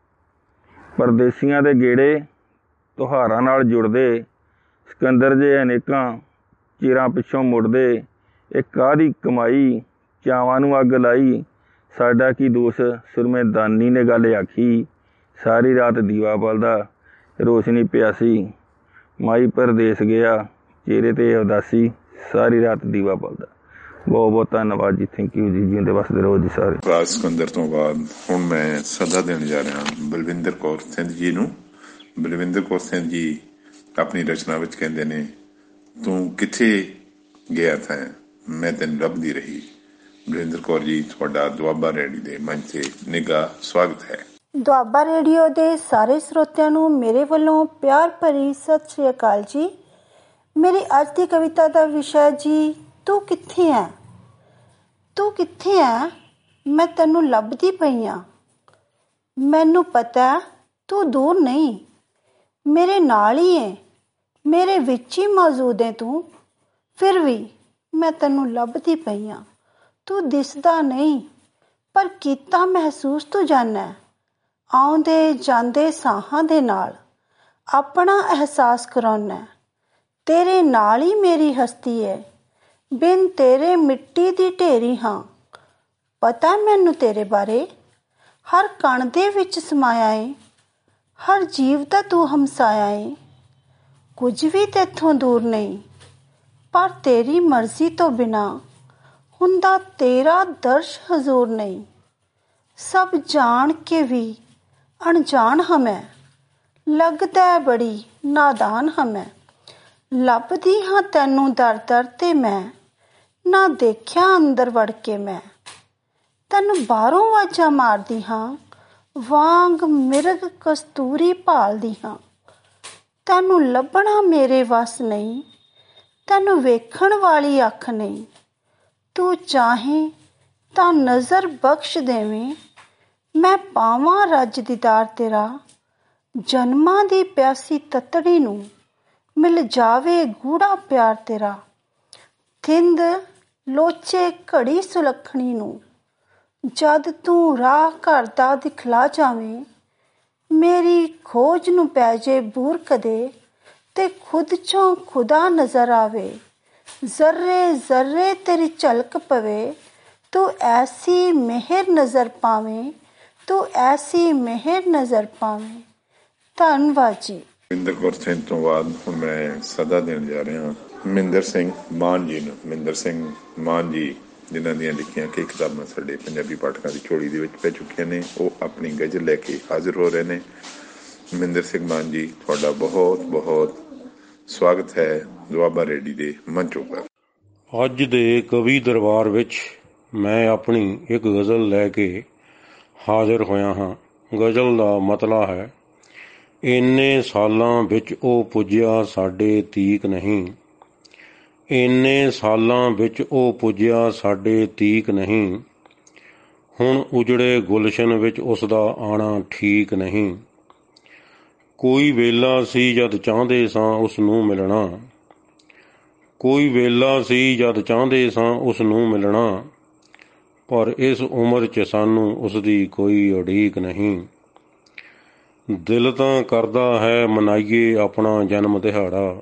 ਪਰਦੇਸੀਆਂ ਦੇ ਗੇੜੇ ਤਿਉਹਾਰਾਂ ਨਾਲ ਜੁੜਦੇ, ਸਿਕੰਦਰ ਜੇ ਅਨੇਕਾਂ ਚਿਰਾਂ ਪਿੱਛੋਂ ਮੁੜਦੇ। ਇਹ ਕਾਹਦੀ ਕਮਾਈ ਚਾਵਾਂ ਨੂੰ ਅੱਗ ਲਾਈ, ਸਾਡਾ ਕੀ ਦੋਸ਼ ਸੁਰਮੇ ਦਾਨੀ ਨੇ ਗੱਲ ਆਖੀ, ਸਾਰੀ ਰਾਤ ਦੀਵਾ ਬਲਦਾ ਰੋਸ਼ਨੀ ਪਿਆਸੀ। ਮਾਈ ਪਰਦੇਸ ਗਿਆ ਚਿਹਰੇ 'ਤੇ ਉਦਾਸੀ, ਸਾਰੀ ਰਾਤ ਦੀਵਾ ਬਲਦਾ। ਬਹੁਤ ਬਹੁਤ ਧੰਨਵਾਦ ਜੀ, ਥੈਂਕ ਯੂ ਜੀ, ਜਿਉਂਦੇ ਵਸਦੇ ਰਹੋ ਜੀ ਸਾਰੇ। ਰਾਜ ਸਿਕੰਦਰ ਤੋਂ ਬਾਅਦ ਹੁਣ ਮੈਂ ਸੱਦਾ ਦੇਣ ਜਾ ਰਿਹਾ ਬਲਵਿੰਦਰ ਕੌਰ ਸਿੰਧ ਜੀ ਨੂੰ। ਬਲਵਿੰਦਰ ਕੌਰ ਸਿੰਧ ਜੀ ਆਪਣੀ ਰਚਨਾ ਵਿੱਚ ਕਹਿੰਦੇ ਨੇ, ਤੂੰ ਕਿੱਥੇ ਗਿਆ ਥਾ, ਮੈਂ ਤੈਨੂੰ ਲੱਭਦੀ ਰਹੀ। ਬਲਵਿੰਦਰ ਕੌਰ ਜੀ, ਤੁਹਾਡਾ ਦੁਆਬਾ ਰੇਡੀਓ ਦੇ ਮੰਚ 'ਤੇ ਨਿੱਘਾ ਸਵਾਗਤ ਹੈ। ਦੁਆਬਾ ਰੇਡੀਓ ਦੇ ਸਾਰੇ ਸਰੋਤਿਆਂ ਨੂੰ ਮੇਰੇ ਵੱਲੋਂ ਪਿਆਰ ਭਰੀ ਸਤਿ ਸ਼੍ਰੀ ਅਕਾਲ ਜੀ। ਮੇਰੀ ਅੱਜ ਦੀ ਕਵਿਤਾ ਦਾ ਵਿਸ਼ਾ ਜੀ, ਤੂੰ ਕਿੱਥੇ ਹੈ। ਤੂੰ ਕਿੱਥੇ ਹੈ, ਮੈਂ ਤੈਨੂੰ ਲੱਭਦੀ ਪਈ ਹਾਂ। ਮੈਨੂੰ ਪਤਾ ਤੂੰ ਦੂਰ ਨਹੀਂ, ਮੇਰੇ ਨਾਲ ਹੀ ਹੈ, ਮੇਰੇ ਵਿੱਚ ਹੀ ਮੌਜੂਦ ਹੈ ਤੂੰ। ਫਿਰ ਵੀ ਮੈਂ ਤੈਨੂੰ ਲੱਭਦੀ ਪਈ ਹਾਂ। ਤੂੰ ਦਿਸਦਾ ਨਹੀਂ ਪਰ ਕੀਤਾ ਮਹਿਸੂਸ ਤੂੰ ਜਾਨਾ, ਆਉਂਦੇ ਜਾਂਦੇ ਸਾਹਾਂ ਦੇ ਨਾਲ ਆਪਣਾ ਅਹਿਸਾਸ ਕਰਾਉਣਾ। ਤੇਰੇ ਨਾਲ ਹੀ ਮੇਰੀ ਹਸਤੀ ਹੈ, ਬਿਨ ਤੇਰੇ ਮਿੱਟੀ ਦੀ ਢੇਰੀ ਹਾਂ। ਪਤਾ ਮੈਨੂੰ ਤੇਰੇ ਬਾਰੇ, ਹਰ ਕਣ ਦੇ ਵਿੱਚ ਸਮਾਇਆ ਏ, ਹਰ ਜੀਵ ਦਾ ਤੂੰ ਹਮਸਾਇਆ ਏ। ਕੁਝ ਵੀ ਤੇਥੋਂ ਦੂਰ ਨਹੀਂ, ਪਰ ਤੇਰੀ ਮਰਜ਼ੀ ਤੋਂ ਬਿਨਾਂ ਹੁੰਦਾ ਤੇਰਾ ਦਰਸ਼ ਹਜ਼ੂਰ ਨਹੀਂ। ਸਭ ਜਾਣ ਕੇ ਵੀ ਅਣਜਾਣ ਹਾਂ ਮੈਂ, ਲੱਗਦਾ ਬੜੀ ਨਾਦਾਨ ਹਾਂ ਮੈਂ। ਲੱਭਦੀ ਹਾਂ ਤੈਨੂੰ ਦਰ ਦਰ 'ਤੇ ਮੈਂ, ਨਾ ਦੇਖਿਆ ਅੰਦਰ ਵੜ ਕੇ ਮੈਂ। ਤੈਨੂੰ ਬਾਹਰੋਂ ਆਵਾਜ਼ਾਂ ਮਾਰਦੀ ਹਾਂ, ਵਾਂਗ ਮਿਰਗ ਕਸਤੂਰੀ ਭਾਲਦੀ ਹਾਂ। ਤੈਨੂੰ ਲੱਭਣਾ ਮੇਰੇ ਵੱਸ ਨਹੀਂ, ਤੈਨੂੰ ਵੇਖਣ ਵਾਲੀ ਅੱਖ ਨਹੀਂ। ਤੂੰ ਚਾਹੇ ਤਾਂ ਨਜ਼ਰ ਬਖਸ਼ ਦੇਵੇਂ, ਮੈਂ ਪਾਵਾਂ ਰੱਜ ਦੀਦਾਰ ਤੇਰਾ। ਜਨਮਾਂ ਦੀ ਪਿਆਸੀ ਤਤੜੀ ਨੂੰ ਮਿਲ ਜਾਵੇ ਗੂੜਾ ਪਿਆਰ ਤੇਰਾ। ਥਿੰਦ ਲੋਚੇ ਘੜੀ ਸੁਲੱਖਣੀ ਨੂੰ, ਜਦ ਤੂੰ ਰਾਹ ਘਰ ਦਾ ਦਿਖਲਾ ਜਾਵੇਂ। ਮੇਰੀ ਖੋਜ ਨੂੰ ਪੈ ਜੇ ਬੂਰ ਕਦੇ, ਤੇ ਖੁਦ ਚੋਂ ਖੁਦਾ ਨਜ਼ਰ ਆਵੇ। ਜ਼ਰਰੇ ਜ਼ਰਰੇ ਤੇਰੀ ਝਲਕ ਪਵੇ, ਤੂੰ ਐਸੀ ਮਿਹਰ ਨਜ਼ਰ ਪਾਵੇਂ, ਤੂੰ ਐਸੀ ਮਿਹਰ ਨਜ਼ਰ ਪਾਵੇਂ। ਧੰਨਵਾਦ ਜੀ। ਬਲਵਿੰਦਰ ਕੌਰ ਸਿੰਧ ਤੋਂ ਬਾਅਦ ਹੁਣ ਮੈਂ ਸੱਦਾ ਦੇਣ ਜਾ ਰਿਹਾ ਮਹਿੰਦਰ ਸਿੰਘ ਮਾਨ ਜੀ ਨੂੰ। ਮਹਿੰਦਰ ਸਿੰਘ ਮਾਨ ਜੀ, ਜਿਨ੍ਹਾਂ ਦੀਆਂ ਲਿਖੀਆਂ ਕਈ ਕਿਤਾਬਾਂ ਸਾਡੇ ਪੰਜਾਬੀ ਪਾਠਕਾਂ ਦੀ ਝੋਲੀ ਦੇ ਵਿੱਚ ਪੈ ਚੁੱਕੀਆਂ ਨੇ, ਉਹ ਆਪਣੀ ਗਜ਼ਲ ਲੈ ਕੇ ਹਾਜ਼ਰ ਹੋ ਰਹੇ ਨੇ। ਮਹਿੰਦਰ ਸਿੰਘ ਮਾਨ ਜੀ, ਤੁਹਾਡਾ ਬਹੁਤ ਬਹੁਤ ਸਵਾਗਤ ਹੈ ਦੁਆਬਾ ਰੇਡੀਓ ਦੇ ਮੰਚ ਉੱਪਰ। ਅੱਜ ਦੇ ਕਵੀ ਦਰਬਾਰ ਵਿੱਚ ਮੈਂ ਆਪਣੀ ਇੱਕ ਗਜ਼ਲ ਲੈ ਕੇ ਹਾਜ਼ਰ ਹੋਇਆ ਹਾਂ। ਗਜ਼ਲ ਦਾ ਮਤਲਬ ਹੈ, ਇੰਨੇ ਸਾਲਾਂ ਵਿੱਚ ਉਹ ਪੁੱਜਿਆ ਸਾਡੇ ਤੀਕ ਨਹੀਂ। ਇੰਨੇ ਸਾਲਾਂ ਵਿੱਚ ਉਹ ਪੁੱਜਿਆ ਸਾਡੇ ਤੀਕ ਨਹੀਂ। ਹੁਣ ਉਜੜੇ ਗੁਲਸ਼ਨ ਵਿੱਚ ਉਸ ਦਾ ਆਉਣਾ ਠੀਕ ਨਹੀਂ। ਕੋਈ ਵੇਲਾ ਸੀ ਜਦ ਚਾਹੁੰਦੇ ਸਾਂ ਉਸ ਨੂੰ ਮਿਲਣਾ। ਕੋਈ ਵੇਲਾ ਸੀ ਜਦ ਚਾਹੁੰਦੇ ਸਾਂ ਉਸ ਨੂੰ ਮਿਲਣਾ। ਪਰ ਇਸ ਉਮਰ 'ਚ ਸਾਨੂੰ ਉਸ ਦੀ ਕੋਈ ਉਡੀਕ ਨਹੀਂ। ਦਿਲ ਤਾਂ ਕਰਦਾ ਹੈ ਮਨਾਈਏ ਆਪਣਾ ਜਨਮ ਦਿਹਾੜਾ।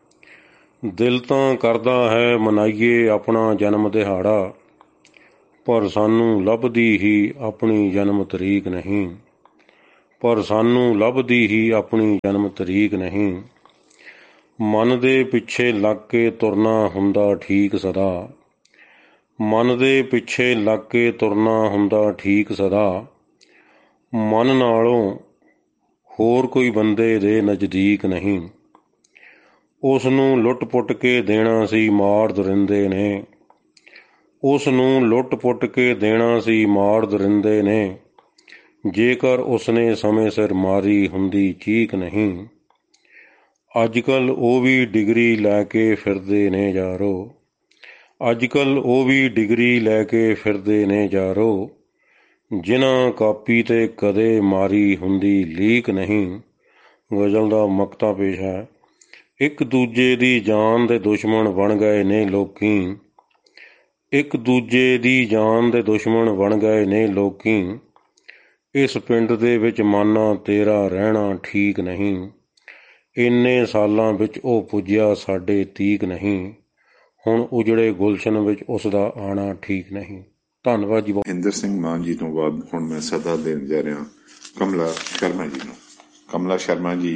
ਦਿਲ ਤਾਂ ਕਰਦਾ ਹੈ ਮਨਾਈਏ ਆਪਣਾ ਜਨਮ ਦਿਹਾੜਾ। ਪਰ ਸਾਨੂੰ ਲੱਭਦੀ ਹੀ ਆਪਣੀ ਜਨਮ ਤਰੀਕ ਨਹੀਂ। ਪਰ ਸਾਨੂੰ ਲੱਭਦੀ ਹੀ ਆਪਣੀ ਜਨਮ ਤਰੀਕ ਨਹੀਂ। ਮਨ ਦੇ ਪਿੱਛੇ ਲੱਗ ਕੇ ਤੁਰਨਾ ਹੁੰਦਾ ਠੀਕ ਸਦਾ, ਮਨ ਦੇ ਪਿੱਛੇ ਲੱਗ ਕੇ ਤੁਰਨਾ ਹੁੰਦਾ ਠੀਕ ਸਦਾ। ਮਨ ਨਾਲੋਂ ਹੋਰ ਕੋਈ ਬੰਦੇ ਦੇ ਨਜ਼ਦੀਕ ਨਹੀਂ। ਉਸ ਨੂੰ ਲੁੱਟ ਪੁੱਟ ਕੇ ਦੇਣਾ ਸੀ ਮਾਰ ਦਰਿੰਦੇ ਨੇ, ਉਸ ਨੂੰ ਲੁੱਟ ਪੁੱਟ ਕੇ ਦੇਣਾ ਸੀ ਮਾਰ ਦਰਿੰਦੇ ਨੇ। ਜੇਕਰ ਉਸਨੇ ਸਮੇਂ ਸਿਰ ਮਾਰੀ ਹੁੰਦੀ ਚੀਕ ਨਹੀਂ। ਅੱਜ ਕੱਲ੍ਹ ਉਹ ਵੀ ਡਿਗਰੀ ਲੈ ਕੇ ਫਿਰਦੇ ਨੇ ਯਾਰੋ, ਅੱਜ ਕੱਲ੍ਹ ਉਹ ਵੀ ਡਿਗਰੀ ਲੈ ਕੇ ਫਿਰਦੇ ਨੇ ਯਾਰੋ। ਜਿਨ੍ਹਾਂ ਕਾਪੀ 'ਤੇ ਕਦੇ ਮਾਰੀ ਹੁੰਦੀ ਲੀਕ ਨਹੀਂ। ਗਜ਼ਲ ਦਾ ਮਕਤਾ ਪੇਸ਼ ਹੈ। ਇੱਕ ਦੂਜੇ ਦੀ ਜਾਨ ਦੇ ਦੁਸ਼ਮਣ ਬਣ ਗਏ ਨੇ ਲੋਕੀ, ਇੱਕ ਦੂਜੇ ਦੀ ਜਾਨ ਦੇ ਦੁਸ਼ਮਣ ਬਣ ਗਏ ਨੇ ਲੋਕੀ। ਇਸ ਪਿੰਡ ਦੇ ਵਿੱਚ ਮਾਨਾ ਤੇਰਾ ਰਹਿਣਾ ਠੀਕ ਨਹੀਂ। ਇੰਨੇ ਸਾਲਾਂ ਵਿੱਚ ਉਹ ਪੁੱਜਿਆ ਸਾਡੇ ਤੀਕ ਨਹੀਂ। ਹੁਣ ਉਜੜੇ ਗੁਲਸ਼ਨ ਵਿੱਚ ਉਸ ਦਾ ਆਉਣਾ ਠੀਕ ਨਹੀਂ। ਧੰਨਵਾਦ ਜੀ। ਇੰਦਰ ਸਿੰਘ ਮਾਨ ਜੀ ਤੋਂ ਬਾਅਦ ਹੁਣ ਮੈਂ ਸਦਾ ਦੇਣ ਜਾ ਰਿਹਾ ਕਮਲਾ ਸ਼ਰਮਾ ਜੀ ਨੂੰ। ਕਮਲਾ ਸ਼ਰਮਾ ਜੀ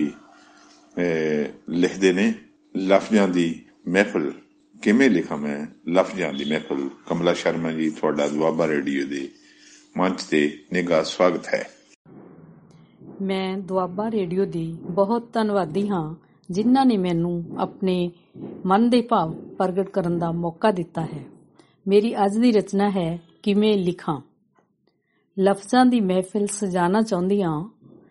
ਲਿਖਦੇ ਨੇ, ਲਫ਼ਜ਼ਾਂ ਦੀ ਮਹਿਫਲ ਕਿਵੇਂ ਲਿਖਾਂ ਮੈਂ ਲਫ਼ਜ਼ਾਂ ਦੀ ਮਹਿਫਲ। ਕਮਲਾ ਸ਼ਰਮਾ ਜੀ, ਤੁਹਾਡਾ ਦੁਆਬਾ ਰੇਡੀਓ ਦੇ ਮੰਚ ਤੇ ਨਿੱਘਾ ਸਵਾਗਤ ਹੈ। ਮੈਂ ਦੁਆਬਾ ਰੇਡੀਓ ਦੀ ਬਹੁਤ ਧੰਨਵਾਦੀ ਹਾਂ, ਜਿਨ੍ਹਾਂ ਨੇ ਮੈਨੂੰ ਆਪਣੇ ਮਨ ਦੇ ਭਾਵ ਪ੍ਰਗਟ ਕਰਨ ਦਾ ਮੌਕਾ ਦਿੱਤਾ ਹੈ। ਮੇਰੀ ਅੱਜ ਦੀ ਰਚਨਾ ਹੈ ਕਿਵੇਂ ਲਿਖਾਂ। ਲਫ਼ਜ਼ਾਂ ਦੀ ਮਹਿਫਿਲ ਸਜਾਣਾ ਚਾਹੁੰਦੀ ਹਾਂ,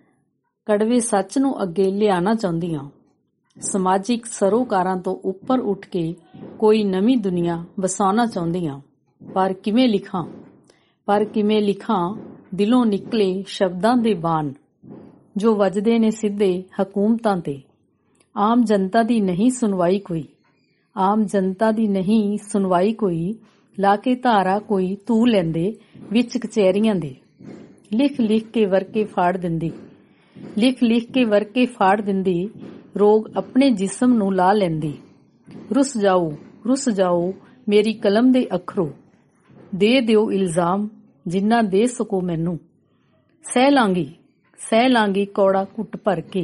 ਕੜਵੇ ਸੱਚ ਨੂੰ ਅੱਗੇ ਲਿਆਉਣਾ ਚਾਹੁੰਦੀ ਹਾਂ। ਸਮਾਜਿਕ ਸਰੋਕਾਰਾਂ ਤੋਂ ਉੱਪਰ ਉੱਠ ਕੇ ਕੋਈ ਨਵੀਂ ਦੁਨੀਆ ਵਸਾਉਣਾ ਚਾਹੁੰਦੀ ਹਾਂ। ਪਰ ਕਿਵੇਂ ਲਿਖਾਂ, ਪਰ ਕਿਵੇਂ ਲਿਖਾਂ ਦਿਲੋਂ ਨਿਕਲੇ ਸ਼ਬਦਾਂ ਦੇ ਬਾਣ, ਜੋ ਵੱਜਦੇ ਨੇ ਸਿੱਧੇ ਹਕੂਮਤਾਂ ਤੇ। ਆਮ ਜਨਤਾ ਦੀ ਨਹੀਂ ਸੁਣਵਾਈ ਕੋਈ, ਆਮ ਜਨਤਾ ਦੀ ਨਹੀਂ ਸੁਣਵਾਈ ਕੋਈ। ਲਾ ਕੇ ਧਾਰਾ ਕੋਈ ਤੂੰ ਲੈਂਦੇ ਵਿੱਚ ਕਚਹਿਰੀਆਂ ਦੇ। ਲਿਖ ਲਿਖ ਕੇ ਵਰਕੇ ਫਾੜ ਦਿੰਦੀ, ਲਿਖ ਲਿਖ ਕੇ ਵਰਕੇ ਫਾੜ ਦਿੰਦੀ। ਰੋਗ ਆਪਣੇ ਜਿਸਮ ਨੂੰ ਲਾ ਲੈਂਦੀ। ਰੁੱਸ ਜਾਓ ਰੁੱਸ ਜਾਓ ਮੇਰੀ ਕਲਮ ਦੇ ਅੱਖਰੋ, ਦੇ ਦਿਓ ਇਲਜ਼ਾਮ ਜਿੰਨਾ ਦੇ ਸਕੋ ਮੈਨੂੰ। ਸਹਿ ਲਾਂਗੀ ਸਹਿ ਲਾਂਗੀ ਕੌੜਾ ਘੁੱਟ ਭਰ ਕੇ।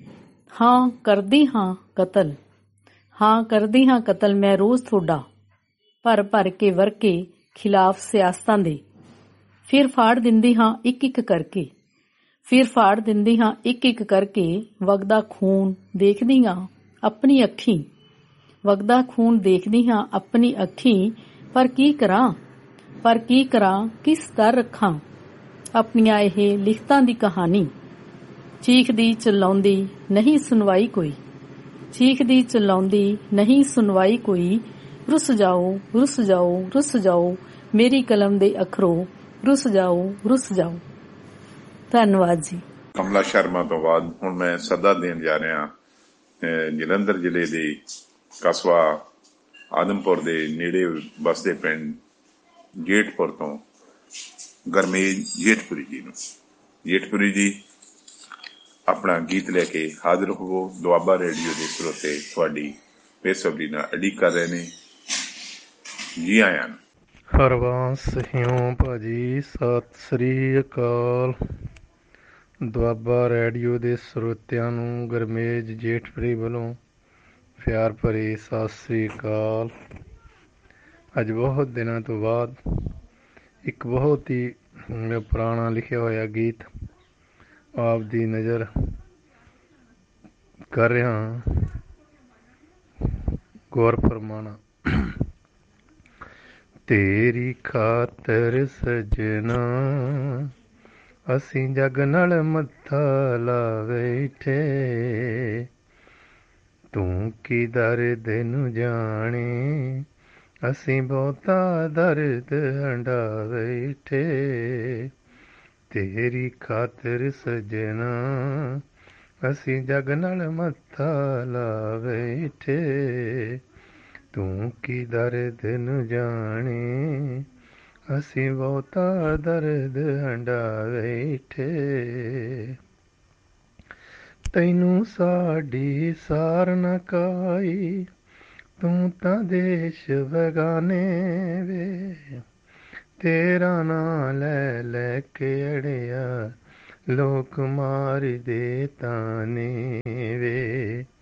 ਹਾਂ ਕਰਦੀ ਹਾਂ ਕਤਲ, ਹਾਂ ਕਰਦੀ ਹਾਂ ਕਤਲ ਮੈਂ ਰੋਜ਼ ਤੁਹਾਡਾ, ਭਰ ਭਰ ਕੇ ਵਰਕੇ ਖਿਲਾਫ ਸਿਆਸਤਾਂ ਦੇ। ਫਿਰ ਫਾੜ ਦਿੰਦੀ ਹਾਂ ਇੱਕ ਇੱਕ ਕਰਕੇ, ਫਿਰ ਫਾੜ ਦਿੰਦੀ ਹਾਂ ਇੱਕ ਇੱਕ ਕਰਕੇ। ਵਗਦਾ ਖੂਨ ਦੇਖਦੀ ਹਾਂ ਆਪਣੀ ਅੱਖੀਂ, ਵਗਦਾ ਖੂਨ ਦੇਖਦੀ ਹਾਂ ਆਪਣੀ ਅੱਖੀਂ। ਪਰ ਕੀ ਕਰਾਂ, ਪਰ ਕੀ ਕਰਾਂ ਕਿਸ ਦਰ ਰੱਖਾਂ ਆਪਣੀਆਂ ਇਹ ਲਿਖਤਾਂ ਦੀ ਕਹਾਣੀ। ਚੀਖਦੀ ਚਲਾਉਂਦੀ ਨਹੀਂ ਸੁਣਵਾਈ ਕੋਈ, ਚੀਖਦੀ ਚਲਾਉਂਦੀ ਨਹੀਂ ਸੁਣਵਾਈ ਕੋਈ। ਰੁੱਸ ਜਾਓ ਰੁੱਸ ਜਾਓ ਰੁੱਸ ਜਾਓ ਮੇਰੀ ਕਲਮ ਦੇ ਅੱਖਰੋ, ਰੁੱਸ ਜਾਓ ਰੁੱਸ ਜਾਓ। ਧੰਨਵਾਦ ਜੀ। ਕਮਲਾ ਸ਼ਰਮਾ ਤੋਂ ਬਾਅਦ ਹੁਣ ਮੈਂ ਸੱਦਾ ਦੇਣ ਜਾ ਰਿਹਾ ਜਲੰਧਰ ਜ਼ਿਲ੍ਹੇ ਦੇ ਕਸਬਾ ਆਦਮਪੁਰ ਦੇ ਨੇੜੇ ਬਸਦੇ ਪਿੰਡ ਜੇਠਪੁਰ ਤੋਂ ਗਰਮੇਜ ਜੇਠਪੁਰੀ ਜੀ ਨੂੰ। ਜੇਠਪੁਰੀ ਜੀ ਆਪਣਾ ਗੀਤ ਲੈ ਕੇ ਹਾਜ਼ਰ ਹੋਵੋ। ਦੁਆਬਾ ਰੇਡੀਓ ਦੇ ਸਰੋਤੇ ਤੁਹਾਡੀ ਬੇਸਬਰੀ ਨਾਲ ਉਡੀਕ ਕਰ ਰਹੇ ਨੇ। ਜੀ ਆਇਆਂ ਨੂੰ। ਹਰਬੰਸ ਸਿਉ ਭਾਜੀ, ਸਤਿ ਸ੍ਰੀ ਅਕਾਲ। ਦੁਆਬਾ ਰੇਡੀਓ ਦੇ ਸਰੋਤਿਆਂ ਨੂੰ ਗਰਮੇਜ ਜੇਠਪੁਰੀ ਵੱਲੋਂ ਪਿਆਰ ਭਰੀ ਸਤਿ ਸ੍ਰੀ ਅਕਾਲ। ਅੱਜ ਬਹੁਤ ਦਿਨਾਂ ਤੋਂ ਬਾਅਦ ਇੱਕ ਬਹੁਤ ਹੀ ਪੁਰਾਣਾ ਲਿਖਿਆ ਹੋਇਆ ਗੀਤ ਆਪ ਦੀ ਨਜ਼ਰ ਕਰ ਰਿਹਾ ਹਾਂ। ਗੌਰ ਫਰਮਾਣਾ। ਤੇਰੀ ਖਾਤਰ ਸਜਣਾ ਅਸੀਂ ਜਗ ਨਾਲ ਮੱਥਾ ਲਾ ਬੈਠੇ, ਤੂੰ ਕੀ ਦਰਦ ਨੂੰ ਜਾਣੇ ਅਸੀਂ ਬਹੁਤਾ ਦਰਦ ਹੰਢਾ ਬੈਠੇ। ਤੇਰੀ ਖਾਤਰ ਸਜਣਾ ਅਸੀਂ ਜਗ ਨਾਲ ਮੱਥਾ ਲਾ ਬੈਠੇ, ਤੂੰ ਕੀ ਦਰਦ ਨੂੰ ਜਾਣੇ ਅਸੀਂ ਬਹੁਤਾ ਦਰਦ ਹੰਢਾ ਬੈਠੇ। ਤੈਨੂੰ ਸਾਡੀ ਸਾਰ ਨਾ ਕਾਈ, ਤੂੰ ਤਾਂ ਦੇਸ਼ ਬਗਾਨੇ ਵੇ। ਤੇਰਾ ਨਾਂ ਲੈ ਲੈ ਕੇ ਅੜਿਆ ਲੋਕ ਮਾਰਦੇ ਤਾਨੇ ਵੇ